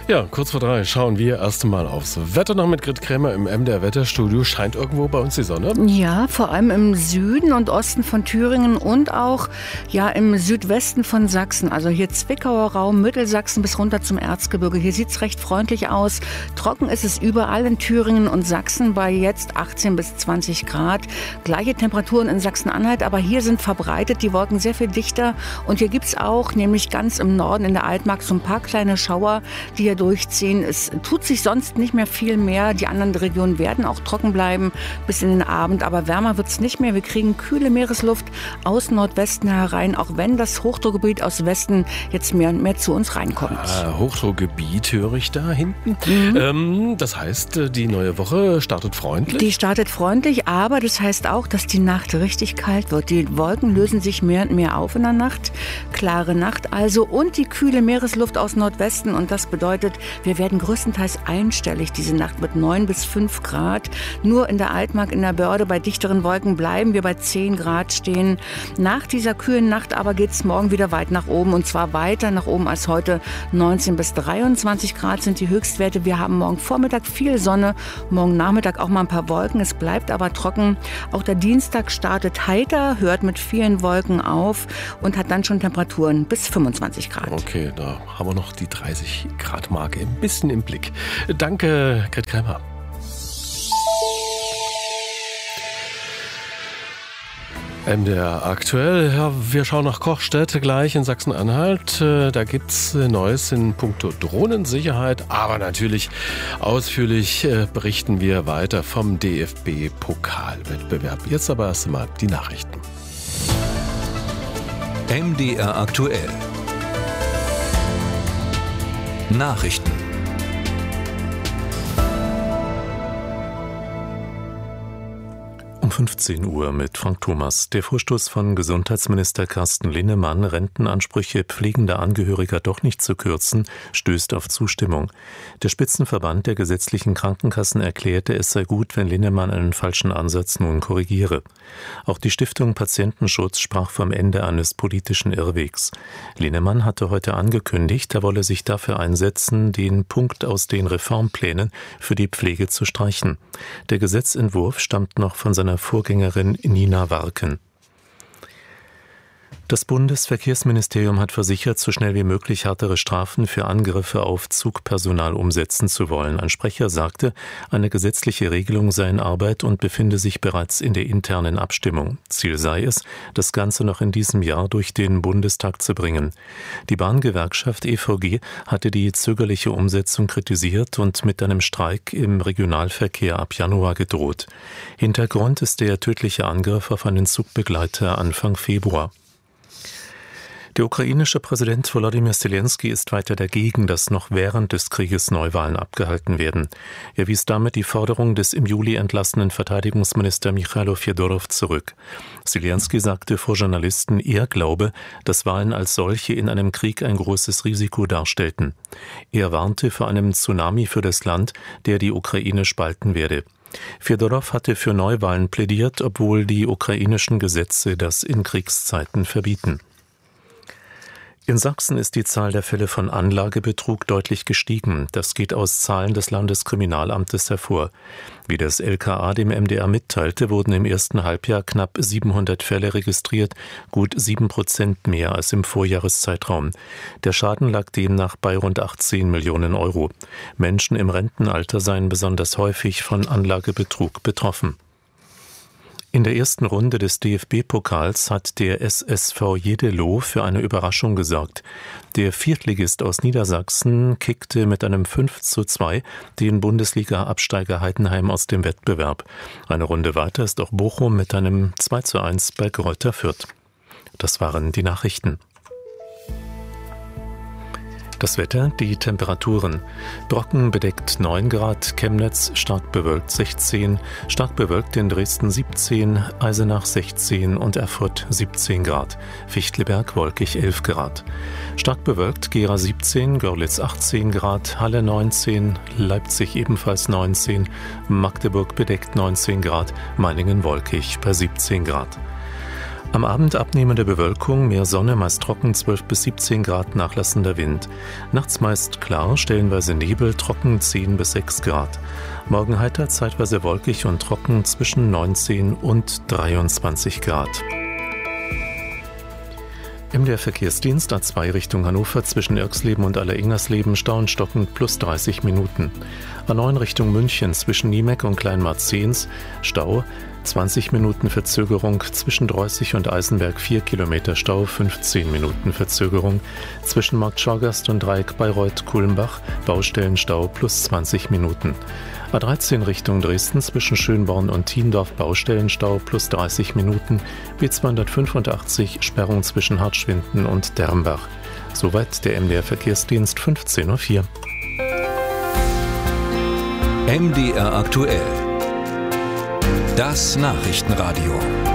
M: Ja, kurz vor 3 schauen wir erst einmal aufs Wetter noch mit Grit Krämer im MDR Wetterstudio. Scheint irgendwo bei uns die Sonne?
R: Ja, vor allem im Süden und Osten von Thüringen und auch im Südwesten von Sachsen. Also hier Zwickauer Raum, Mittelsachsen bis runter zum Erzgebirge. Hier sieht es recht freundlich aus. Trocken ist es überall in Thüringen und Sachsen bei jetzt 18 bis 20 Grad. Gleiche Temperaturen in Sachsen-Anhalt, aber hier sind verbreitet die Wolken sehr viel dichter. Und hier gibt es auch, nämlich ganz im Norden in der Altmark, so ein paar kleine Schauer, die hier durchziehen. Es tut sich sonst nicht mehr viel mehr. Die anderen Regionen werden auch trocken bleiben bis in den Abend, aber wärmer wird es nicht mehr. Wir kriegen kühle Meeresluft aus Nordwesten herein, auch wenn das Hochdruckgebiet aus Westen jetzt mehr und mehr zu uns reinkommt.
M: Hochdruckgebiet höre ich da hinten. Das heißt, die neue Woche startet freundlich?
R: Die startet freundlich, aber das heißt auch, dass die Nacht richtig kalt wird. Die Wolken lösen sich mehr und mehr auf in der Nacht. Klare Nacht also und die kühle Meeresluft aus Nordwesten, und das bedeutet, wir werden größtenteils einstellig diese Nacht mit 9 bis 5 Grad. Nur in der Altmark, in der Börde bei dichteren Wolken bleiben wir bei 10 Grad stehen. Nach dieser kühlen Nacht aber geht es morgen wieder weit nach oben, und zwar weiter nach oben als heute. 19 bis 23 Grad sind die Höchstwerte. Wir haben morgen Vormittag viel Sonne, morgen Nachmittag auch mal ein paar Wolken. Es bleibt aber trocken. Auch der Dienstag startet heiter, hört mit vielen Wolken auf und hat dann schon Temperaturen bis 25 Grad.
M: Okay, da haben wir noch die 30 Grad Marke ein bisschen im Blick. Danke, Grit Krämer. MDR aktuell. Ja, wir schauen nach Kochstedt gleich in Sachsen-Anhalt. Da gibt's Neues in puncto Drohnensicherheit, aber natürlich ausführlich berichten wir weiter vom DFB-Pokalwettbewerb. Jetzt aber erst einmal die Nachrichten.
O: MDR aktuell. Nachrichten.
N: Um 15 Uhr mit Frank Thomas. Der Vorstoß von Gesundheitsminister Carsten Linnemann, Rentenansprüche pflegender Angehöriger doch nicht zu kürzen, stößt auf Zustimmung. Der Spitzenverband der gesetzlichen Krankenkassen erklärte, es sei gut, wenn Linnemann einen falschen Ansatz nun korrigiere. Auch die Stiftung Patientenschutz sprach vom Ende eines politischen Irrwegs. Linnemann hatte heute angekündigt, er wolle sich dafür einsetzen, den Punkt aus den Reformplänen für die Pflege zu streichen. Der Gesetzentwurf stammt noch von seiner Vorgängerin Nina Warken. Das Bundesverkehrsministerium hat versichert, so schnell wie möglich härtere Strafen für Angriffe auf Zugpersonal umsetzen zu wollen. Ein Sprecher sagte, eine gesetzliche Regelung sei in Arbeit und befinde sich bereits in der internen Abstimmung. Ziel sei es, das Ganze noch in diesem Jahr durch den Bundestag zu bringen. Die Bahngewerkschaft EVG hatte die zögerliche Umsetzung kritisiert und mit einem Streik im Regionalverkehr ab Januar gedroht. Hintergrund ist der tödliche Angriff auf einen Zugbegleiter Anfang Februar. Der ukrainische Präsident Volodymyr Zelensky ist weiter dagegen, dass noch während des Krieges Neuwahlen abgehalten werden. Er wies damit die Forderung des im Juli entlassenen Verteidigungsminister Michailo Fjodorow zurück. Zelensky sagte vor Journalisten, er glaube, dass Wahlen als solche in einem Krieg ein großes Risiko darstellten. Er warnte vor einem Tsunami für das Land, der die Ukraine spalten werde. Fjodorow hatte für Neuwahlen plädiert, obwohl die ukrainischen Gesetze das in Kriegszeiten verbieten. In Sachsen ist die Zahl der Fälle von Anlagebetrug deutlich gestiegen. Das geht aus Zahlen des Landeskriminalamtes hervor. Wie das LKA dem MDR mitteilte, wurden im ersten Halbjahr knapp 700 Fälle registriert, gut 7% mehr als im Vorjahreszeitraum. Der Schaden lag demnach bei rund 18 Millionen Euro. Menschen im Rentenalter seien besonders häufig von Anlagebetrug betroffen. In der ersten Runde des DFB-Pokals hat der SSV Jeddelo für eine Überraschung gesorgt. Der Viertligist aus Niedersachsen kickte mit einem 5:2 den Bundesliga-Absteiger Heidenheim aus dem Wettbewerb. Eine Runde weiter ist auch Bochum mit einem 2:1 bei Greuther Fürth. Das waren die Nachrichten. Das Wetter, die Temperaturen. Brocken bedeckt 9 Grad, Chemnitz stark bewölkt 16, stark bewölkt in Dresden 17, Eisenach 16 und Erfurt 17 Grad. Fichtelberg wolkig 11 Grad. Stark bewölkt Gera 17, Görlitz 18 Grad, Halle 19, Leipzig ebenfalls 19, Magdeburg bedeckt 19 Grad, Meiningen wolkig bei 17 Grad. Am Abend abnehmende Bewölkung, mehr Sonne, meist trocken, 12 bis 17 Grad, nachlassender Wind. Nachts meist klar, stellenweise Nebel, trocken 10 bis 6 Grad. Morgen heiter, zeitweise wolkig und trocken zwischen 19 und 23 Grad. MDR Verkehrsdienst A2 Richtung Hannover zwischen Irxleben und Allereingersleben Stau und stockend plus 30 Minuten. A9 Richtung München zwischen Niemeck und Kleinmarzehns Stau 20 Minuten Verzögerung, zwischen Dreußig und Eisenberg 4 Kilometer Stau, 15 Minuten Verzögerung, zwischen Markt Schorgast und Dreieck Bayreuth-Kulmbach Baustellenstau plus 20 Minuten. A13 Richtung Dresden zwischen Schönborn und Thiendorf Baustellenstau plus 30 Minuten, B285 Sperrung zwischen Hartschwinden und Dermbach. Soweit der MDR Verkehrsdienst 15.04 Uhr.
O: MDR aktuell. Das Nachrichtenradio.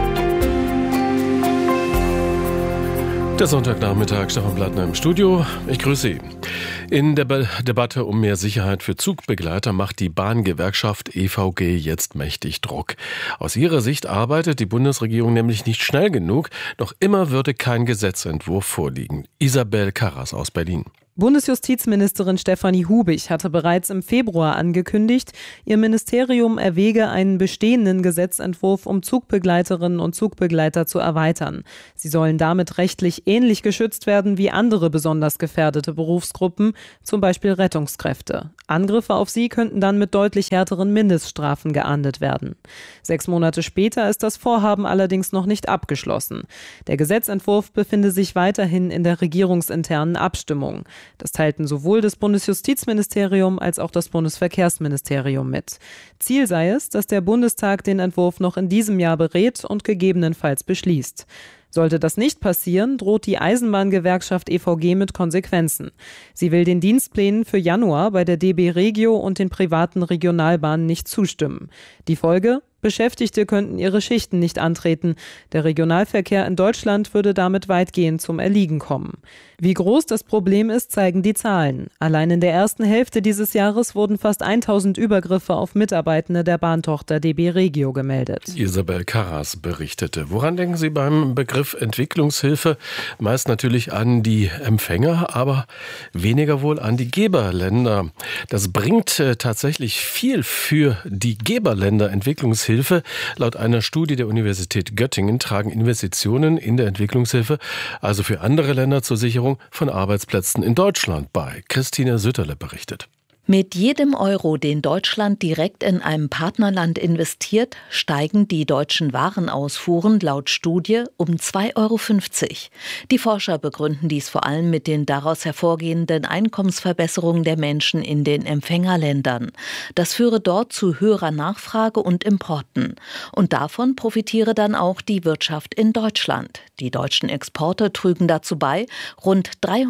M: Der Sonntagnachmittag, Stefan Plattner im Studio. Ich grüße Sie. In der Debatte um mehr Sicherheit für Zugbegleiter macht die Bahngewerkschaft EVG jetzt mächtig Druck. Aus ihrer Sicht arbeitet die Bundesregierung nämlich nicht schnell genug. Noch immer würde kein Gesetzentwurf vorliegen. Isabel Karras aus Berlin.
S: Bundesjustizministerin Stefanie Hubig hatte bereits im Februar angekündigt, ihr Ministerium erwäge einen bestehenden Gesetzentwurf, um Zugbegleiterinnen und Zugbegleiter zu erweitern. Sie sollen damit rechtlich ähnlich geschützt werden wie andere besonders gefährdete Berufsgruppen, zum Beispiel Rettungskräfte. Angriffe auf sie könnten dann mit deutlich härteren Mindeststrafen geahndet werden. 6 Monate später ist das Vorhaben allerdings noch nicht abgeschlossen. Der Gesetzentwurf befinde sich weiterhin in der regierungsinternen Abstimmung. Das teilten sowohl das Bundesjustizministerium als auch das Bundesverkehrsministerium mit. Ziel sei es, dass der Bundestag den Entwurf noch in diesem Jahr berät und gegebenenfalls beschließt. Sollte das nicht passieren, droht die Eisenbahngewerkschaft EVG mit Konsequenzen. Sie will den Dienstplänen für Januar bei der DB Regio und den privaten Regionalbahnen nicht zustimmen. Die Folge? Beschäftigte könnten ihre Schichten nicht antreten. Der Regionalverkehr in Deutschland würde damit weitgehend zum Erliegen kommen. Wie groß das Problem ist, zeigen die Zahlen. Allein in der ersten Hälfte dieses Jahres wurden fast 1000 Übergriffe auf Mitarbeitende der Bahntochter DB Regio gemeldet.
M: Isabel Karras berichtete. Woran denken Sie beim Begriff Entwicklungshilfe? Meist natürlich an die Empfänger, aber weniger wohl an die Geberländer. Das bringt tatsächlich viel für die Geberländer Entwicklungshilfe. Laut einer Studie der Universität Göttingen tragen Investitionen in der Entwicklungshilfe also für andere Länder zur Sicherung von Arbeitsplätzen in Deutschland bei. Christine Sütterle berichtet.
T: Mit jedem Euro, den Deutschland direkt in einem Partnerland investiert, steigen die deutschen Warenausfuhren laut Studie um 2,50 Euro. Die Forscher begründen dies vor allem mit den daraus hervorgehenden Einkommensverbesserungen der Menschen in den Empfängerländern. Das führe dort zu höherer Nachfrage und Importen. Und davon profitiere dann auch die Wirtschaft in Deutschland. Die deutschen Exporte trügen dazu bei, rund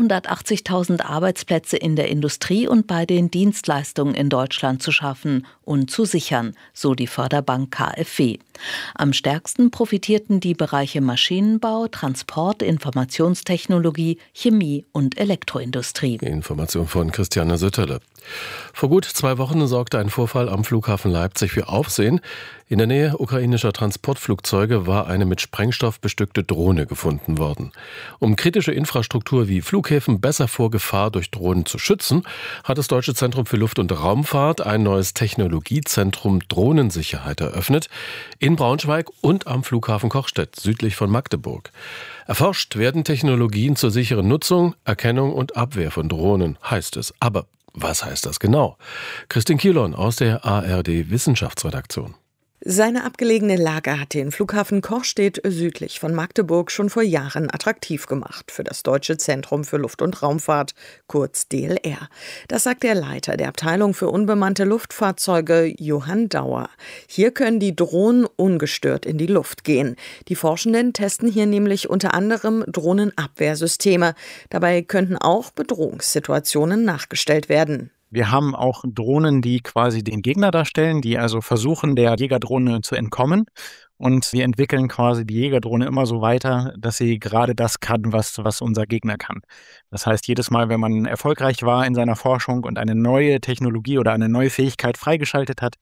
T: 380.000 Arbeitsplätze in der Industrie und bei den Dienstleistungen in Deutschland zu schaffen und zu sichern, so die Förderbank KfW. Am stärksten profitierten die Bereiche Maschinenbau, Transport, Informationstechnologie, Chemie und Elektroindustrie.
M: Information von Christiane Sütterle. Vor gut 2 Wochen sorgte ein Vorfall am Flughafen Leipzig für Aufsehen. In der Nähe ukrainischer Transportflugzeuge war eine mit Sprengstoff bestückte Drohne gefunden worden. Um kritische Infrastruktur wie Flughäfen besser vor Gefahr durch Drohnen zu schützen, hat das Deutsche Zentrum für Luft- und Raumfahrt ein neues Technologiezentrum Drohnensicherheit eröffnet. In Braunschweig und am Flughafen Kochstedt, südlich von Magdeburg. Erforscht werden Technologien zur sicheren Nutzung, Erkennung und Abwehr von Drohnen, heißt es. Aber was heißt das genau? Christine Kielon aus der ARD Wissenschaftsredaktion.
U: Seine abgelegene Lage hat den Flughafen Kochstedt südlich von Magdeburg schon vor Jahren attraktiv gemacht für das Deutsche Zentrum für Luft- und Raumfahrt, kurz DLR. Das sagt der Leiter der Abteilung für unbemannte Luftfahrzeuge, Johann Dauer. Hier können die Drohnen ungestört in die Luft gehen. Die Forschenden testen hier nämlich unter anderem Drohnenabwehrsysteme. Dabei könnten auch Bedrohungssituationen nachgestellt werden.
V: Wir haben auch Drohnen, die quasi den Gegner darstellen, die also versuchen, der Jägerdrohne zu entkommen. Und wir entwickeln quasi die Jägerdrohne immer so weiter, dass sie gerade das kann, was unser Gegner kann. Das heißt, jedes Mal, wenn man erfolgreich war in seiner Forschung und eine neue Technologie oder eine neue Fähigkeit freigeschaltet hat,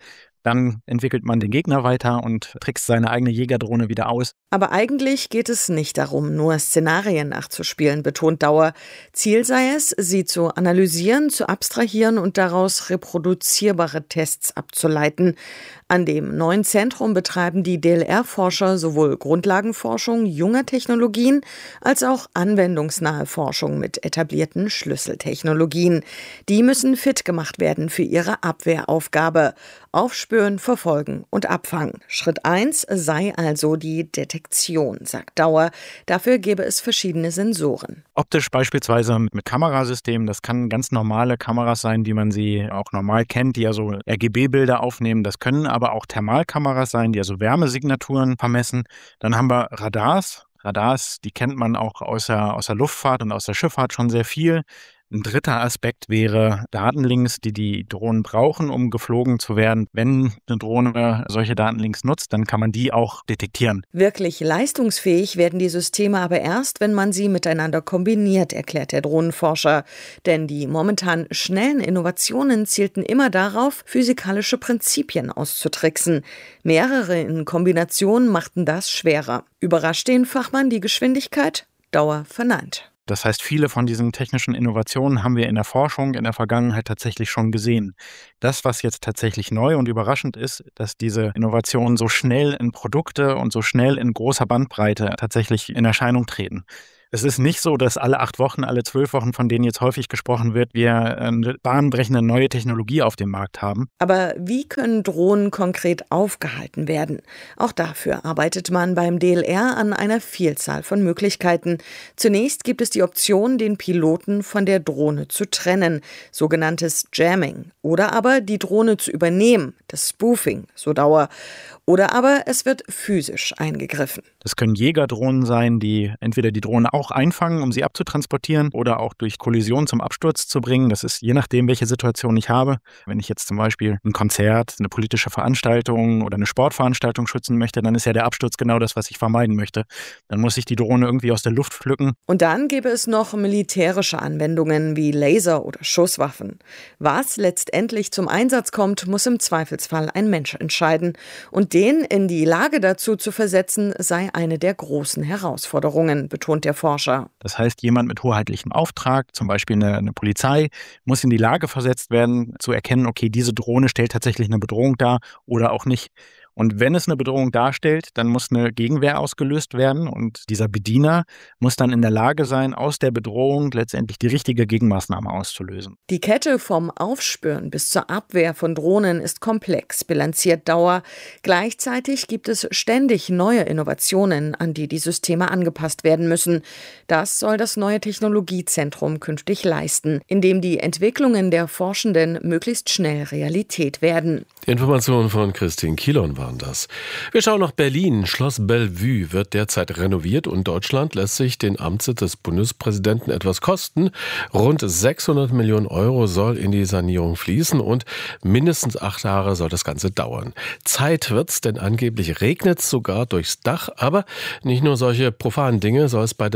V: Dann entwickelt man den Gegner weiter und trickst seine eigene Jägerdrohne wieder aus.
U: Aber eigentlich geht es nicht darum, nur Szenarien nachzuspielen, betont Dauer. Ziel sei es, sie zu analysieren, zu abstrahieren und daraus reproduzierbare Tests abzuleiten. An dem neuen Zentrum betreiben die DLR-Forscher sowohl Grundlagenforschung junger Technologien als auch anwendungsnahe Forschung mit etablierten Schlüsseltechnologien. Die müssen fit gemacht werden für ihre Abwehraufgabe. Aufspüren, verfolgen und abfangen. Schritt 1 sei also die Detektion, sagt Dauer. Dafür gäbe es verschiedene Sensoren.
V: Optisch beispielsweise mit Kamerasystemen. Das kann ganz normale Kameras sein, die man sie auch normal kennt, die also RGB-Bilder aufnehmen. Das können aber auch Thermalkameras sein, die also Wärmesignaturen vermessen. Dann haben wir Radars. Radars, die kennt man auch aus der Luftfahrt und aus der Schifffahrt schon sehr viel. Ein dritter Aspekt wäre Datenlinks, die die Drohnen brauchen, um geflogen zu werden. Wenn eine Drohne solche Datenlinks nutzt, dann kann man die auch detektieren.
U: Wirklich leistungsfähig werden die Systeme aber erst, wenn man sie miteinander kombiniert, erklärt der Drohnenforscher. Denn die momentan schnellen Innovationen zielten immer darauf, physikalische Prinzipien auszutricksen. Mehrere in Kombination machten das schwerer. Überrascht den Fachmann die Geschwindigkeit? Dauer verneint.
V: Das heißt, viele von diesen technischen Innovationen haben wir in der Forschung in der Vergangenheit tatsächlich schon gesehen. Das, was jetzt tatsächlich neu und überraschend ist, dass diese Innovationen so schnell in Produkte und so schnell in großer Bandbreite tatsächlich in Erscheinung treten. Es ist nicht so, dass alle 8 Wochen, alle 12 Wochen, von denen jetzt häufig gesprochen wird, wir eine bahnbrechende neue Technologie auf dem Markt haben.
U: Aber wie können Drohnen konkret aufgehalten werden? Auch dafür arbeitet man beim DLR an einer Vielzahl von Möglichkeiten. Zunächst gibt es die Option, den Piloten von der Drohne zu trennen, sogenanntes Jamming. Oder aber die Drohne zu übernehmen, das Spoofing, so Dauer. Oder aber es wird physisch eingegriffen.
V: Das können Jägerdrohnen sein, die entweder die Drohne auch einfangen, um sie abzutransportieren oder auch durch Kollision zum Absturz zu bringen. Das ist je nachdem, welche Situation ich habe. Wenn ich jetzt zum Beispiel ein Konzert, eine politische Veranstaltung oder eine Sportveranstaltung schützen möchte, dann ist ja der Absturz genau das, was ich vermeiden möchte. Dann muss ich die Drohne irgendwie aus der Luft pflücken.
U: Und dann gäbe es noch militärische Anwendungen wie Laser oder Schusswaffen. Was letztendlich zum Einsatz kommt, muss im Zweifelsfall ein Mensch entscheiden. Und den in die Lage dazu zu versetzen, sei eine der großen Herausforderungen, betont der Forscher.
V: Das heißt, jemand mit hoheitlichem Auftrag, zum Beispiel eine Polizei, muss in die Lage versetzt werden, zu erkennen, okay, diese Drohne stellt tatsächlich eine Bedrohung dar oder auch nicht. Und wenn es eine Bedrohung darstellt, dann muss eine Gegenwehr ausgelöst werden und dieser Bediener muss dann in der Lage sein, aus der Bedrohung letztendlich die richtige Gegenmaßnahme auszulösen.
U: Die Kette vom Aufspüren bis zur Abwehr von Drohnen ist komplex, bilanziert Dauer. Gleichzeitig gibt es ständig neue Innovationen, an die Systeme angepasst werden müssen. Das soll das neue Technologiezentrum künftig leisten, indem die Entwicklungen der Forschenden möglichst schnell Realität werden.
M: Die Informationen von Christine Kielon waren das. Wir schauen nach Berlin. Schloss Bellevue wird derzeit renoviert und Deutschland lässt sich den Amtssitz des Bundespräsidenten etwas kosten. Rund 600 Millionen Euro soll in die Sanierung fließen und mindestens 8 Jahre soll das Ganze dauern. Zeit wird's, denn angeblich regnet es sogar durchs Dach. Aber nicht nur solche profanen Dinge sollen da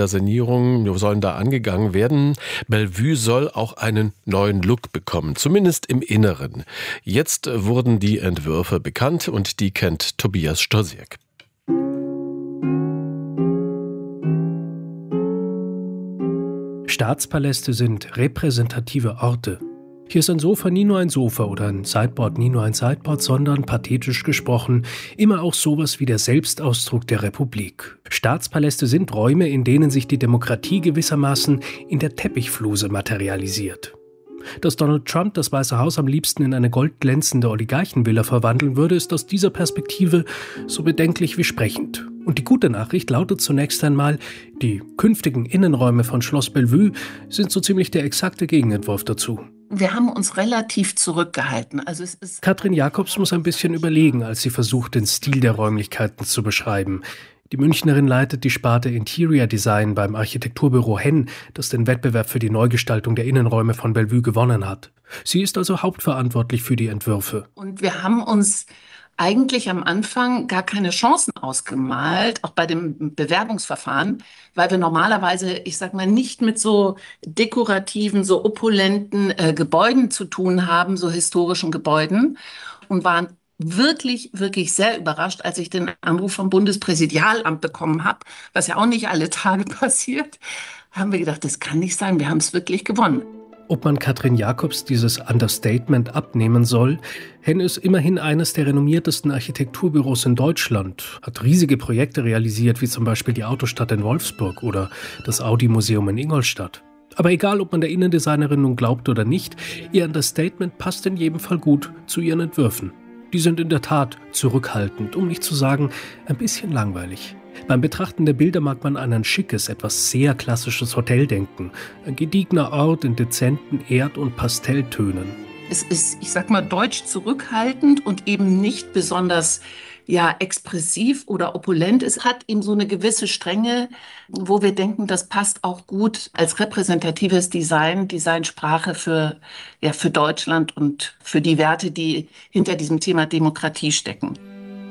M: angegangen werden. Bellevue soll auch einen neuen Look bekommen, zumindest im Inneren. Jetzt wurden die Entwürfe bekannt und die kennt Tobias Stosiek.
B: Staatspaläste sind repräsentative Orte. Hier ist ein Sofa nie nur ein Sofa oder ein Sideboard nie nur ein Sideboard, sondern, pathetisch gesprochen, immer auch sowas wie der Selbstausdruck der Republik. Staatspaläste sind Räume, in denen sich die Demokratie gewissermaßen in der Teppichfluse materialisiert. Dass Donald Trump das Weiße Haus am liebsten in eine goldglänzende Oligarchenvilla verwandeln würde, ist aus dieser Perspektive so bedenklich wie sprechend. Und die gute Nachricht lautet zunächst einmal, die künftigen Innenräume von Schloss Bellevue sind so ziemlich der exakte Gegenentwurf dazu.
D: Wir haben uns relativ zurückgehalten.
B: Katrin Jacobs muss ein bisschen überlegen, als sie versucht, den Stil der Räumlichkeiten zu beschreiben. Die Münchnerin leitet die Sparte Interior Design beim Architekturbüro Henn, das den Wettbewerb für die Neugestaltung der Innenräume von Bellevue gewonnen hat. Sie ist also hauptverantwortlich für die Entwürfe.
D: Und wir haben uns eigentlich am Anfang gar keine Chancen ausgemalt, auch bei dem Bewerbungsverfahren, weil wir normalerweise, nicht mit so dekorativen, so opulenten Gebäuden zu tun haben, so historischen Gebäuden, und waren wirklich, wirklich sehr überrascht, als ich den Anruf vom Bundespräsidialamt bekommen habe, was ja auch nicht alle Tage passiert, haben wir gedacht, das kann nicht sein, wir haben es wirklich gewonnen.
B: Ob man Katrin Jacobs dieses Understatement abnehmen soll, Henn ist immerhin eines der renommiertesten Architekturbüros in Deutschland, hat riesige Projekte realisiert, wie zum Beispiel die Autostadt in Wolfsburg oder das Audi-Museum in Ingolstadt. Aber egal, ob man der Innendesignerin nun glaubt oder nicht, ihr Understatement passt in jedem Fall gut zu ihren Entwürfen. Die sind in der Tat zurückhaltend, um nicht zu sagen, ein bisschen langweilig. Beim Betrachten der Bilder mag man an ein schickes, etwas sehr klassisches Hotel denken. Ein gediegener Ort in dezenten Erd- und Pastelltönen.
D: Es ist, ich sag mal, deutsch zurückhaltend und eben nicht besonders expressiv oder opulent. Es hat eben so eine gewisse Strenge, wo wir denken, das passt auch gut als repräsentatives Designsprache für Deutschland und für die Werte, die hinter diesem Thema Demokratie stecken.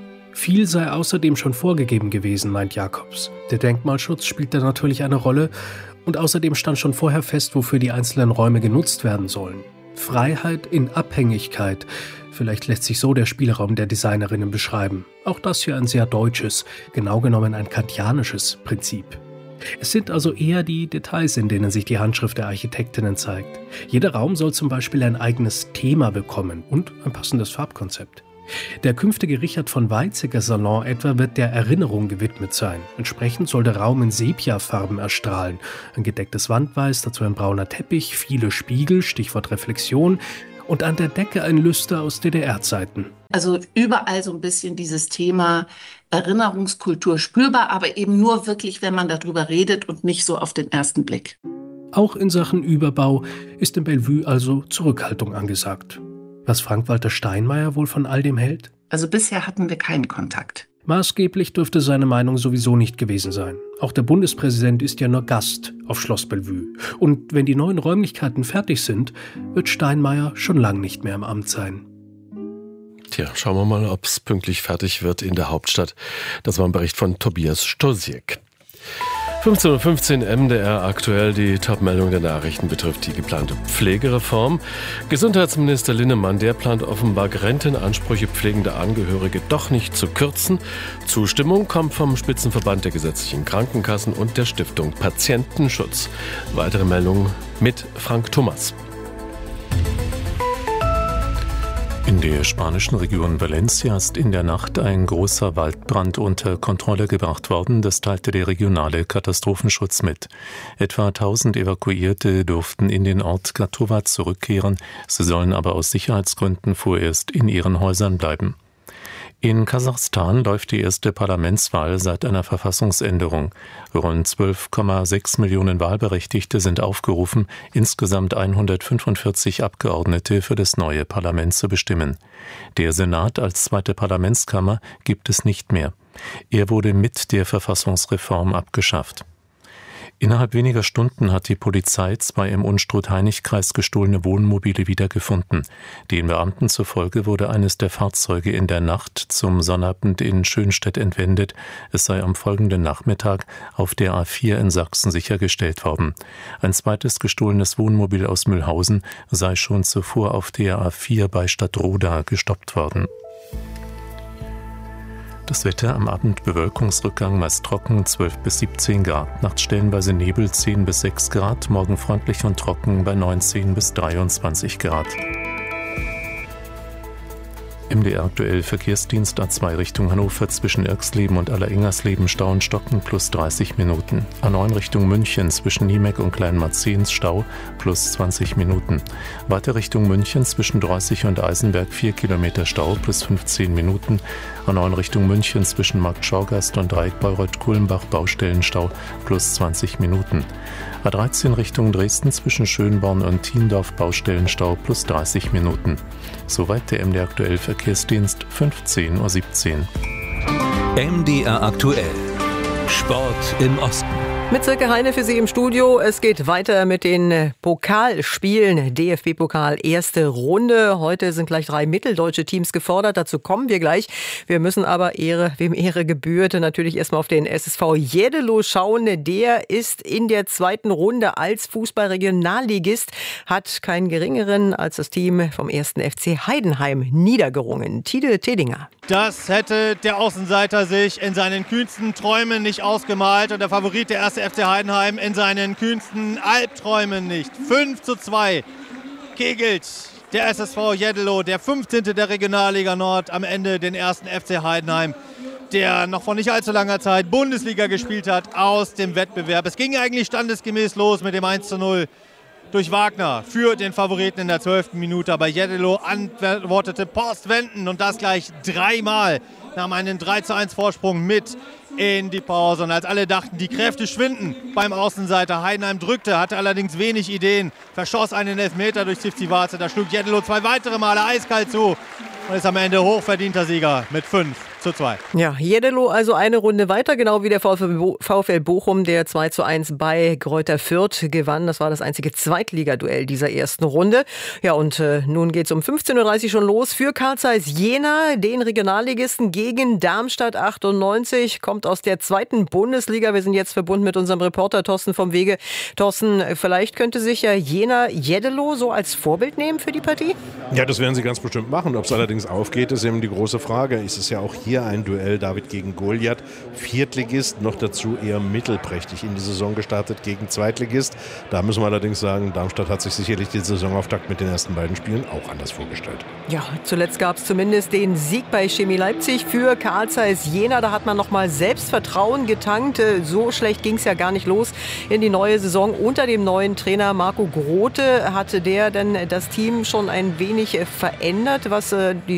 B: Viel sei außerdem schon vorgegeben gewesen, meint Jacobs. Der Denkmalschutz spielt da natürlich eine Rolle und außerdem stand schon vorher fest, wofür die einzelnen Räume genutzt werden sollen. Freiheit in Abhängigkeit. Vielleicht lässt sich so der Spielraum der Designerinnen beschreiben. Auch das hier ein sehr deutsches, genau genommen ein kantianisches Prinzip. Es sind also eher die Details, in denen sich die Handschrift der Architektinnen zeigt. Jeder Raum soll zum Beispiel ein eigenes Thema bekommen und ein passendes Farbkonzept. Der künftige Richard von Weizsäcker Salon etwa wird der Erinnerung gewidmet sein. Entsprechend soll der Raum in Sepiafarben erstrahlen. Ein gedecktes Wandweiß, dazu ein brauner Teppich, viele Spiegel, Stichwort Reflexion und an der Decke ein Lüster aus DDR-Zeiten.
D: Also überall so ein bisschen dieses Thema Erinnerungskultur spürbar, aber eben nur wirklich, wenn man darüber redet und nicht so auf den ersten Blick.
B: Auch in Sachen Überbau ist in Bellevue also Zurückhaltung angesagt. Was Frank-Walter Steinmeier wohl von all dem hält?
D: Also bisher hatten wir keinen Kontakt.
B: Maßgeblich dürfte seine Meinung sowieso nicht gewesen sein. Auch der Bundespräsident ist ja nur Gast auf Schloss Bellevue. Und wenn die neuen Räumlichkeiten fertig sind, wird Steinmeier schon lang nicht mehr im Amt sein.
M: Tja, schauen wir mal, ob es pünktlich fertig wird in der Hauptstadt. Das war ein Bericht von Tobias Stosiek. 15:15 Uhr MDR aktuell. Die Top-Meldung der Nachrichten betrifft die geplante Pflegereform. Gesundheitsminister Linnemann, der plant offenbar Rentenansprüche pflegender Angehörige doch nicht zu kürzen. Zustimmung kommt vom Spitzenverband der gesetzlichen Krankenkassen und der Stiftung Patientenschutz. Weitere Meldungen mit Frank Thomas.
N: In der spanischen Region Valencia ist in der Nacht ein großer Waldbrand unter Kontrolle gebracht worden. Das teilte der regionale Katastrophenschutz mit. Etwa 1000 Evakuierte durften in den Ort Gatowa zurückkehren. Sie sollen aber aus Sicherheitsgründen vorerst in ihren Häusern bleiben. In Kasachstan läuft die erste Parlamentswahl seit einer Verfassungsänderung. Rund 12,6 Millionen Wahlberechtigte sind aufgerufen, insgesamt 145 Abgeordnete für das neue Parlament zu bestimmen. Der Senat als zweite Parlamentskammer gibt es nicht mehr. Er wurde mit der Verfassungsreform abgeschafft. Innerhalb weniger Stunden hat die Polizei 2 im Unstrut-Hainich-Kreis gestohlene Wohnmobile wiedergefunden. Den Beamten zufolge wurde eines der Fahrzeuge in der Nacht zum Sonnabend in Schönstedt entwendet. Es sei am folgenden Nachmittag auf der A4 in Sachsen sichergestellt worden. Ein zweites gestohlenes Wohnmobil aus Mühlhausen sei schon zuvor auf der A4 bei Stadtroda gestoppt worden. Das Wetter am Abend Bewölkungsrückgang meist trocken 12 bis 17 Grad, nachts stellenweise Nebel 10 bis 6 Grad, morgen freundlich und trocken bei 19 bis 23 Grad. MDR aktuell Verkehrsdienst A2 Richtung Hannover zwischen Irxleben und Allerengersleben Stau und Stocken plus 30 Minuten. A9 Richtung München zwischen Niemek und Kleinmarzens Stau plus 20 Minuten. Weiter Richtung München zwischen Drossig und Eisenberg 4 Kilometer Stau plus 15 Minuten. A9 Richtung München zwischen Markt Schaugasst und Dreieck Bayreuth-Kulmbach Baustellenstau plus 20 Minuten. A13 Richtung Dresden zwischen Schönborn und Thiendorf Baustellenstau plus 30 Minuten. Soweit der MDR aktuell Verkehrsdienst 15:17 Uhr.
O: MDR aktuell. Sport im Osten.
E: Mit Silke Heine für Sie im Studio. Es geht weiter mit den Pokalspielen. DFB-Pokal, erste Runde. Heute sind gleich 3 mitteldeutsche Teams gefordert. Dazu kommen wir gleich. Wir müssen aber wem Ehre gebührt, natürlich erstmal auf den SSV Jeddelo schauen. Der ist in der zweiten Runde als Fußball-Regionalligist, hat keinen geringeren als das Team vom 1. FC Heidenheim niedergerungen. Tide Tedinger.
H: Das hätte der Außenseiter sich in seinen kühnsten Träumen nicht ausgemalt und der Favorit der 1. FC Heidenheim in seinen kühnsten Albträumen nicht. 5:2 kegelt der SSV Jeddelo, der 15. der Regionalliga Nord, am Ende den 1. FC Heidenheim, der noch vor nicht allzu langer Zeit Bundesliga gespielt hat, aus dem Wettbewerb. Es ging eigentlich standesgemäß los mit dem 1:0 durch Wagner für den Favoriten in der 12. Minute. Aber Jeddelo antwortete postwendend und das gleich 3-mal. Nahm einen 3:1 Vorsprung mit in die Pause. Und als alle dachten, die Kräfte schwinden beim Außenseiter, Heidenheim drückte, hatte allerdings wenig Ideen, verschoss einen Elfmeter durch Zivcivace. Da schlug Jeddelo 2 weitere Male eiskalt zu und ist am Ende hochverdienter Sieger mit 5:2.
E: Ja, Jeddelo also eine Runde weiter, genau wie der VfL Bochum, der 2:1 bei Greuther Fürth gewann. Das war das einzige Zweitligaduell dieser ersten Runde. Ja, und nun geht es um 15:30 Uhr schon los für Carl Zeiss Jena, den Regionalligisten, gegen Darmstadt 98, kommt aus der 2. Bundesliga. Wir sind jetzt verbunden mit unserem Reporter Thorsten vom Wege. Thorsten, vielleicht könnte sich ja Jena Jeddelo so als Vorbild nehmen für die Partie?
F: Ja, das werden sie ganz bestimmt machen. Ob es allerdings aufgeht, ist eben die große Frage. Es ist ja auch hier ein Duell David gegen Goliath. Viertligist, noch dazu eher mittelprächtig in die Saison gestartet gegen Zweitligist. Da müssen wir allerdings sagen, Darmstadt hat sich sicherlich den Saisonauftakt mit den ersten beiden Spielen auch anders vorgestellt.
E: Ja, zuletzt gab es zumindest den Sieg bei Chemie Leipzig für Carl Zeiss Jena. Da hat man nochmal Selbstvertrauen getankt. So schlecht ging es ja gar nicht los in die neue Saison. Unter dem neuen Trainer Marco Grote hatte der denn das Team schon ein wenig verändert, was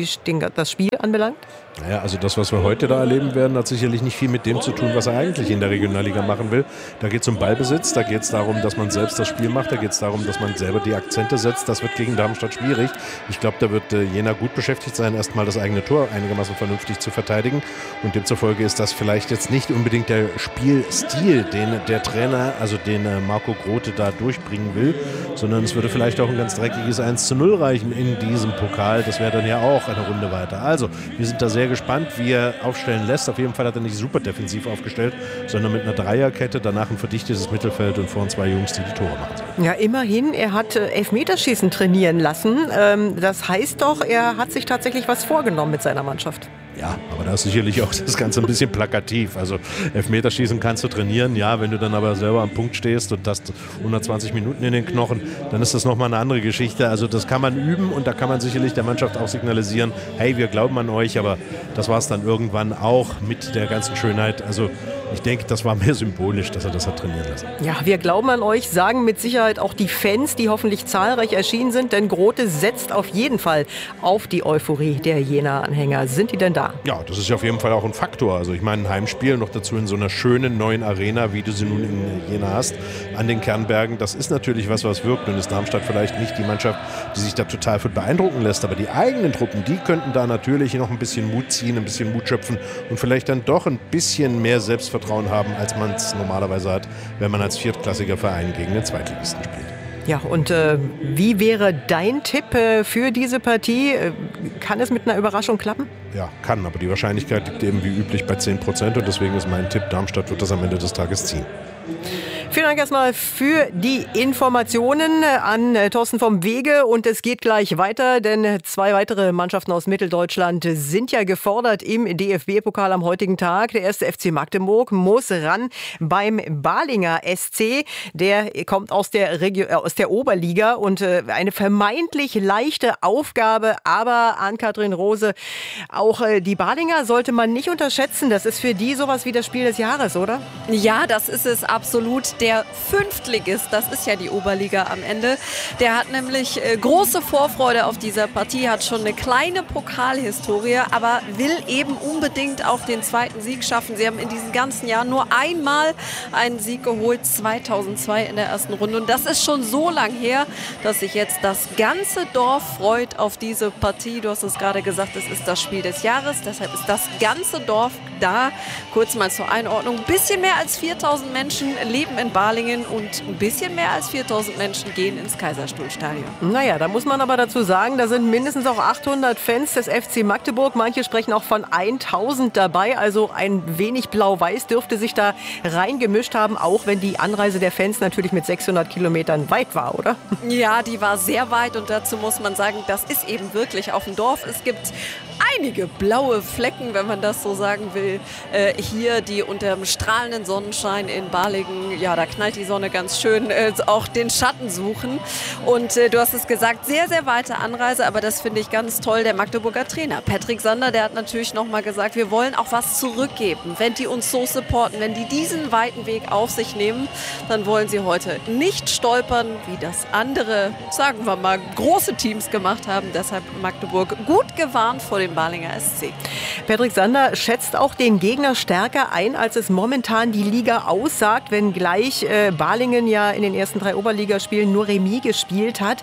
E: das Spiel anbelangt?
F: Naja, also das, was wir heute da erleben werden, hat sicherlich nicht viel mit dem zu tun, was er eigentlich in der Regionalliga machen will. Da geht es um Ballbesitz, da geht es darum, dass man selbst das Spiel macht, da geht es darum, dass man selber die Akzente setzt. Das wird gegen Darmstadt schwierig. Ich glaube, da wird Jena gut beschäftigt sein, erstmal das eigene Tor einigermaßen vernünftig zu verteidigen. Und demzufolge ist das vielleicht jetzt nicht unbedingt der Spielstil, den der Trainer, also den Marco Grote da durchbringen will, sondern es würde vielleicht auch ein ganz dreckiges 1:0 reichen in diesem Pokal. Das wäre dann ja auch eine Runde weiter. Also, wir sind da sehr gespannt, wie er aufstellen lässt. Auf jeden Fall hat er nicht super defensiv aufgestellt, sondern mit einer Dreierkette, danach ein verdichtetes Mittelfeld und vorn 2 Jungs, die die Tore machen.
E: Ja, immerhin, er hat Elfmeterschießen trainieren lassen. Das heißt doch, er hat sich tatsächlich was vorgenommen mit seiner Mannschaft.
F: Ja, aber da ist sicherlich auch das Ganze ein bisschen plakativ. Also Elfmeterschießen kannst du trainieren, ja, wenn du dann aber selber am Punkt stehst und hast 120 Minuten in den Knochen, dann ist das nochmal eine andere Geschichte. Also das kann man üben und da kann man sicherlich der Mannschaft auch signalisieren, hey, wir glauben an euch, aber das war es dann irgendwann auch mit der ganzen Schönheit. Also ich denke, das war mehr symbolisch, dass er das hat trainieren lassen.
E: Ja, wir glauben an euch, sagen mit Sicherheit auch die Fans, die hoffentlich zahlreich erschienen sind, denn Grote setzt auf jeden Fall auf die Euphorie der Jena-Anhänger. Sind die denn da?
F: Ja, das ist ja auf jeden Fall auch ein Faktor. Also ich meine, ein Heimspiel noch dazu in so einer schönen neuen Arena, wie du sie nun in Jena hast, an den Kernbergen, das ist natürlich was wirkt. Und ist Darmstadt vielleicht nicht die Mannschaft, die sich da total von beeindrucken lässt. Aber die eigenen Truppen, die könnten da natürlich noch ein bisschen Mut ziehen, ein bisschen Mut schöpfen und vielleicht dann doch ein bisschen mehr Selbstvertrauen haben, als man es normalerweise hat, wenn man als viertklassiger Verein gegen den Zweitligisten spielt.
E: Ja, und wie wäre dein Tipp für diese Partie? Kann es mit einer Überraschung klappen?
F: Ja, kann, aber die Wahrscheinlichkeit liegt eben wie üblich bei 10% und deswegen ist mein Tipp, Darmstadt wird das am Ende des Tages ziehen.
E: Vielen Dank erstmal für die Informationen an Thorsten vom Wege und es geht gleich weiter, denn 2 weitere Mannschaften aus Mitteldeutschland sind ja gefordert im DFB-Pokal am heutigen Tag. Der 1. FC Magdeburg muss ran beim Balinger SC, der kommt aus der Oberliga und eine vermeintlich leichte Aufgabe, aber Ann-Kathrin Rose, auch die Balinger sollte man nicht unterschätzen, das ist für die sowas wie das Spiel des Jahres, oder?
W: Ja, das ist es absolut.
C: der Fünftligist, das ist ja die Oberliga am Ende, der hat nämlich große Vorfreude auf dieser Partie, hat schon eine kleine Pokalhistorie, aber will eben unbedingt auch den zweiten Sieg schaffen. Sie haben in diesen ganzen Jahren nur einmal einen Sieg geholt, 2002 in der ersten Runde. Und das ist schon so lang her, dass sich jetzt das ganze Dorf freut auf diese Partie. Du hast es gerade gesagt, es ist das Spiel des Jahres, deshalb ist das ganze Dorf da. Kurz mal zur Einordnung, ein bisschen mehr als 4000 Menschen leben in Balingen und ein bisschen mehr als 4000 Menschen gehen ins Kaiserstuhlstadion.
E: Naja, da muss man aber dazu sagen, da sind mindestens auch 800 Fans des FC Magdeburg. Manche sprechen auch von 1000 dabei, also ein wenig Blau-Weiß dürfte sich da reingemischt haben, auch wenn die Anreise der Fans natürlich mit 600 Kilometern weit war, oder?
C: Ja, die war sehr weit und dazu muss man sagen, das ist eben wirklich auf dem Dorf. Es gibt einige blaue Flecken, wenn man das so sagen will, hier, die unter dem strahlenden Sonnenschein in Balingen, ja, da knallt die Sonne ganz schön, auch den Schatten suchen. Und du hast es gesagt, sehr, sehr weite Anreise, aber das finde ich ganz toll. Der Magdeburger Trainer Patrick Sander, der hat natürlich nochmal gesagt, wir wollen auch was zurückgeben. Wenn die uns so supporten, wenn die diesen weiten Weg auf sich nehmen, dann wollen sie heute nicht stolpern, wie das andere, sagen wir mal, große Teams gemacht haben. Deshalb Magdeburg gut gewarnt vor dem Balinger SC.
E: Patrick Sander schätzt auch den Gegner stärker ein, als es momentan die Liga aussagt, wenngleich Balingen ja in den ersten 3 Oberligaspielen nur Remis gespielt hat.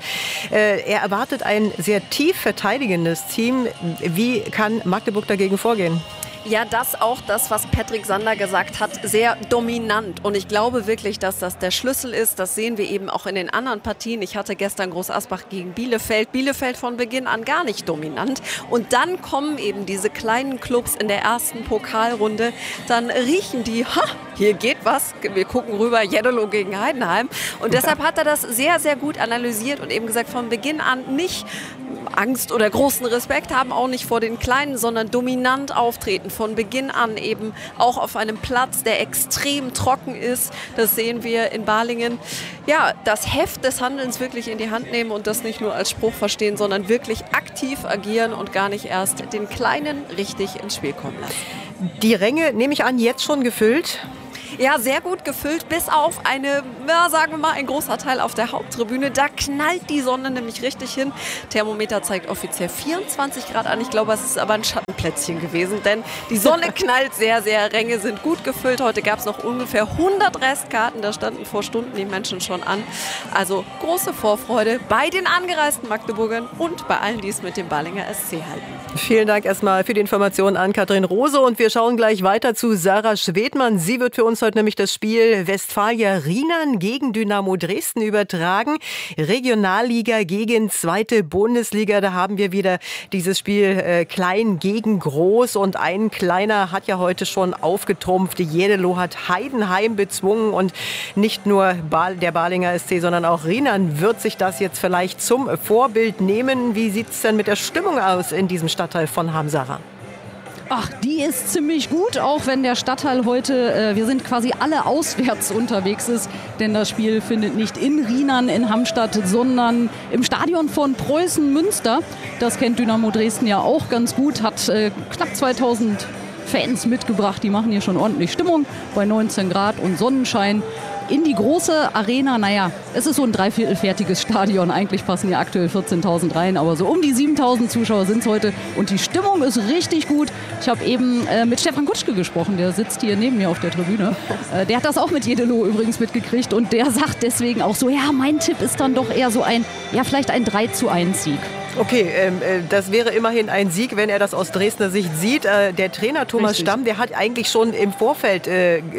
E: Er erwartet ein sehr tief verteidigendes Team. Wie kann Magdeburg dagegen vorgehen?
C: Ja, das auch das, was Patrick Sander gesagt hat, sehr dominant. Und ich glaube wirklich, dass das der Schlüssel ist. Das sehen wir eben auch in den anderen Partien. Ich hatte gestern Groß Asbach gegen Bielefeld. Bielefeld von Beginn an gar nicht dominant. Und dann kommen eben diese kleinen Clubs in der ersten Pokalrunde. Dann riechen die, hier geht was. Wir gucken rüber, Jeddelo gegen Heidenheim. Und deshalb hat er das sehr, sehr gut analysiert und eben gesagt, von Beginn an nicht Angst oder großen Respekt haben, auch nicht vor den Kleinen, sondern dominant auftreten. Von Beginn an eben auch auf einem Platz, der extrem trocken ist. Das sehen wir in Balingen. Ja, das Heft des Handelns wirklich in die Hand nehmen und das nicht nur als Spruch verstehen, sondern wirklich aktiv agieren und gar nicht erst den Kleinen richtig ins Spiel kommen lassen.
E: Die Ränge, nehme ich an, jetzt schon gefüllt?
C: Ja, sehr gut gefüllt, bis auf sagen wir mal, ein großer Teil auf der Haupttribüne. Da knallt die Sonne nämlich richtig hin. Thermometer zeigt offiziell 24 Grad an. Ich glaube, es ist aber ein Schattenplätzchen gewesen, denn die Sonne knallt sehr, sehr. Ränge sind gut gefüllt. Heute gab es noch ungefähr 100 Restkarten. Da standen vor Stunden die Menschen schon an. Also große Vorfreude bei den angereisten Magdeburgern und bei allen, die es mit dem Balinger SC halten.
E: Vielen Dank erstmal für die Informationen an Katrin Rose. Und wir schauen gleich weiter zu Sarah Schwedmann. Sie wird für uns heute nämlich das Spiel Westfalia Rheinland gegen Dynamo Dresden übertragen. Regionalliga gegen zweite Bundesliga. Da haben wir wieder dieses Spiel klein gegen groß. Und ein Kleiner hat ja heute schon aufgetrumpft. Jeddelo hat Heidenheim bezwungen. Und nicht nur der Balinger SC, sondern auch Rheinland wird sich das jetzt vielleicht zum Vorbild nehmen. Wie sieht es denn mit der Stimmung aus in diesem Stadtteil von Hamsara?
G: Ach, die ist ziemlich gut, auch wenn der Stadtteil heute, wir sind quasi alle auswärts unterwegs ist, denn das Spiel findet nicht in Rheinland, in Hammstadt, sondern im Stadion von Preußen Münster. Das kennt Dynamo Dresden ja auch ganz gut, hat knapp 2000 Fans mitgebracht, die machen hier schon ordentlich Stimmung bei 19 Grad und Sonnenschein. In die große Arena, naja, es ist so ein dreiviertelfertiges Stadion. Eigentlich passen hier aktuell 14.000 rein, aber so um die 7.000 Zuschauer sind es heute. Und die Stimmung ist richtig gut. Ich habe eben mit Stefan Kutschke gesprochen, der sitzt hier neben mir auf der Tribüne. Der hat das auch mit Jeddelo übrigens mitgekriegt und der sagt deswegen auch so, ja, mein Tipp ist dann doch eher so vielleicht ein 3:1 Sieg.
E: Okay, das wäre immerhin ein Sieg, wenn er das aus Dresdner Sicht sieht. Der Trainer Thomas Stamm, der hat eigentlich schon im Vorfeld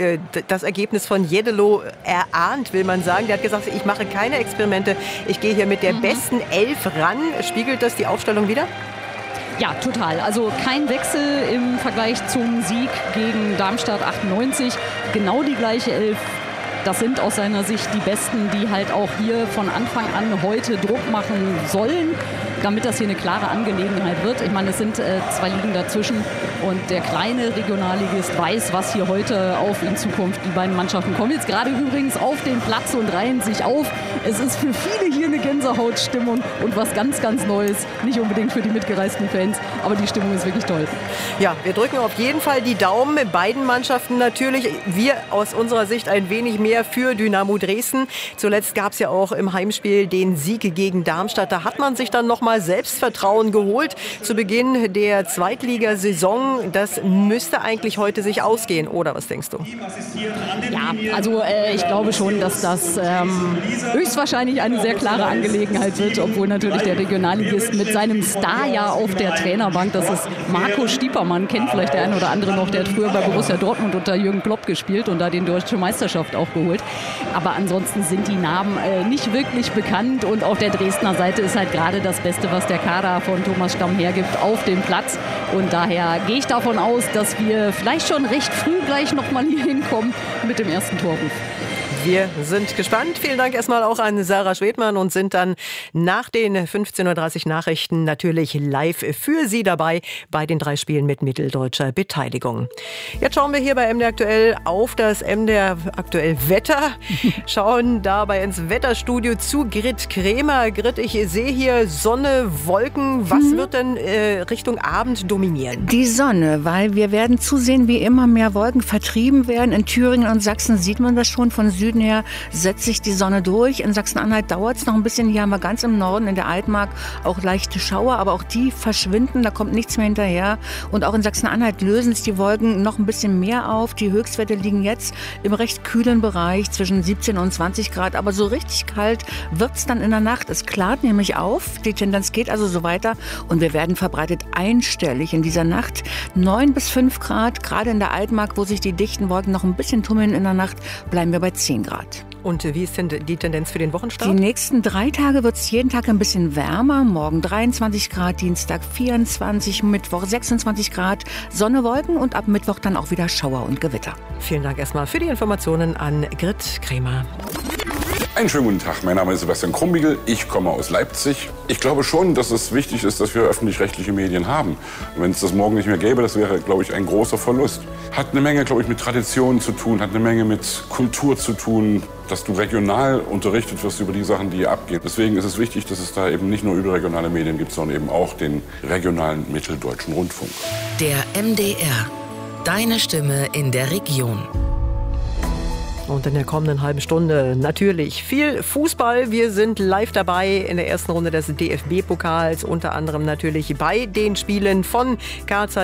E: das Ergebnis von Jeddelo erahnt, will man sagen. Der hat gesagt, ich mache keine Experimente, ich gehe hier mit der besten 11 ran. Spiegelt das die Aufstellung wider?
G: Ja, total. Also kein Wechsel im Vergleich zum Sieg gegen Darmstadt 98. Genau die gleiche 11. Das sind aus seiner Sicht die Besten, die halt auch hier von Anfang an heute Druck machen sollen. damit das hier eine klare Angelegenheit wird. Ich meine, es sind 2 Ligen dazwischen und der kleine Regionalligist weiß, was hier heute auf ihn zukommt. Die beiden Mannschaften kommen jetzt gerade übrigens auf den Platz und reihen sich auf. Es ist für viele hier eine Gänsehautstimmung und was ganz, ganz Neues. Nicht unbedingt für die mitgereisten Fans, aber die Stimmung ist wirklich toll.
E: Ja, wir drücken auf jeden Fall die Daumen mit beiden Mannschaften natürlich. Wir aus unserer Sicht ein wenig mehr für Dynamo Dresden. Zuletzt gab es ja auch im Heimspiel den Sieg gegen Darmstadt. Da hat man sich dann nochmal Selbstvertrauen geholt zu Beginn der Zweitligasaison. Das müsste eigentlich heute sich ausgehen, oder was denkst du?
G: Ja, also ich glaube schon, dass das höchstwahrscheinlich eine sehr klare Angelegenheit wird, obwohl natürlich der Regionalligist mit seinem Star ja auf der Trainerbank, das ist Marco Stiepermann, kennt vielleicht der eine oder andere noch, der hat früher bei Borussia Dortmund unter Jürgen Klopp gespielt und da die deutsche Meisterschaft auch geholt. Aber ansonsten sind die Namen nicht wirklich bekannt und auf der Dresdner Seite ist halt gerade das Beste, was der Kader von Thomas Stamm hergibt, auf dem Platz. Und daher gehe ich davon aus, dass wir vielleicht schon recht früh gleich nochmal hier hinkommen mit dem ersten Torruf.
E: Wir sind gespannt. Vielen Dank erstmal auch an Sarah Schwedmann und sind dann nach den 15.30 Uhr Nachrichten natürlich live für Sie dabei bei den 3 Spielen mit mitteldeutscher Beteiligung. Jetzt schauen wir hier bei MDR Aktuell auf das MDR Aktuell Wetter. Schauen dabei ins Wetterstudio zu Grit Kremer. Grit, ich sehe hier Sonne, Wolken. Was wird denn Richtung Abend dominieren?
R: Die Sonne, weil wir werden zusehen, wie immer mehr Wolken vertrieben werden. In Thüringen und Sachsen sieht man das schon. Von Süden her setzt sich die Sonne durch. In Sachsen-Anhalt dauert es noch ein bisschen. Hier haben wir ganz im Norden in der Altmark auch leichte Schauer, aber auch die verschwinden. Da kommt nichts mehr hinterher. Und auch in Sachsen-Anhalt lösen sich die Wolken noch ein bisschen mehr auf. Die Höchstwerte liegen jetzt im recht kühlen Bereich zwischen 17 und 20 Grad. Aber so richtig kalt wird es dann in der Nacht. Es klart nämlich auf. Die Tendenz geht also so weiter. Und wir werden verbreitet einstellig in dieser Nacht. 9 bis 5 Grad. Gerade in der Altmark, wo sich die dichten Wolken noch ein bisschen tummeln in der Nacht, bleiben wir bei 10 Grad.
E: Und wie ist denn die Tendenz für den Wochenstart?
R: Die nächsten 3 Tage wird es jeden Tag ein bisschen wärmer. Morgen 23 Grad, Dienstag 24, Mittwoch 26 Grad, Sonne, Wolken und ab Mittwoch dann auch wieder Schauer und Gewitter.
E: Vielen Dank erstmal für die Informationen an Grit Kremer.
I: Einen schönen guten Tag, mein Name ist Sebastian Krumbiegel, ich komme aus Leipzig. Ich glaube schon, dass es wichtig ist, dass wir öffentlich-rechtliche Medien haben. Und wenn es das morgen nicht mehr gäbe, das wäre, glaube ich, ein großer Verlust. Hat eine Menge, glaube ich, mit Traditionen zu tun, hat eine Menge mit Kultur zu tun, dass du regional unterrichtet wirst über die Sachen, die hier abgehen. Deswegen ist es wichtig, dass es da eben nicht nur überregionale Medien gibt, sondern eben auch den regionalen mitteldeutschen Rundfunk.
L: Der MDR, deine Stimme in der Region.
E: Und in der kommenden halben Stunde natürlich viel Fußball. Wir sind live dabei in der ersten Runde des DFB-Pokals, unter anderem natürlich bei den Spielen von Karl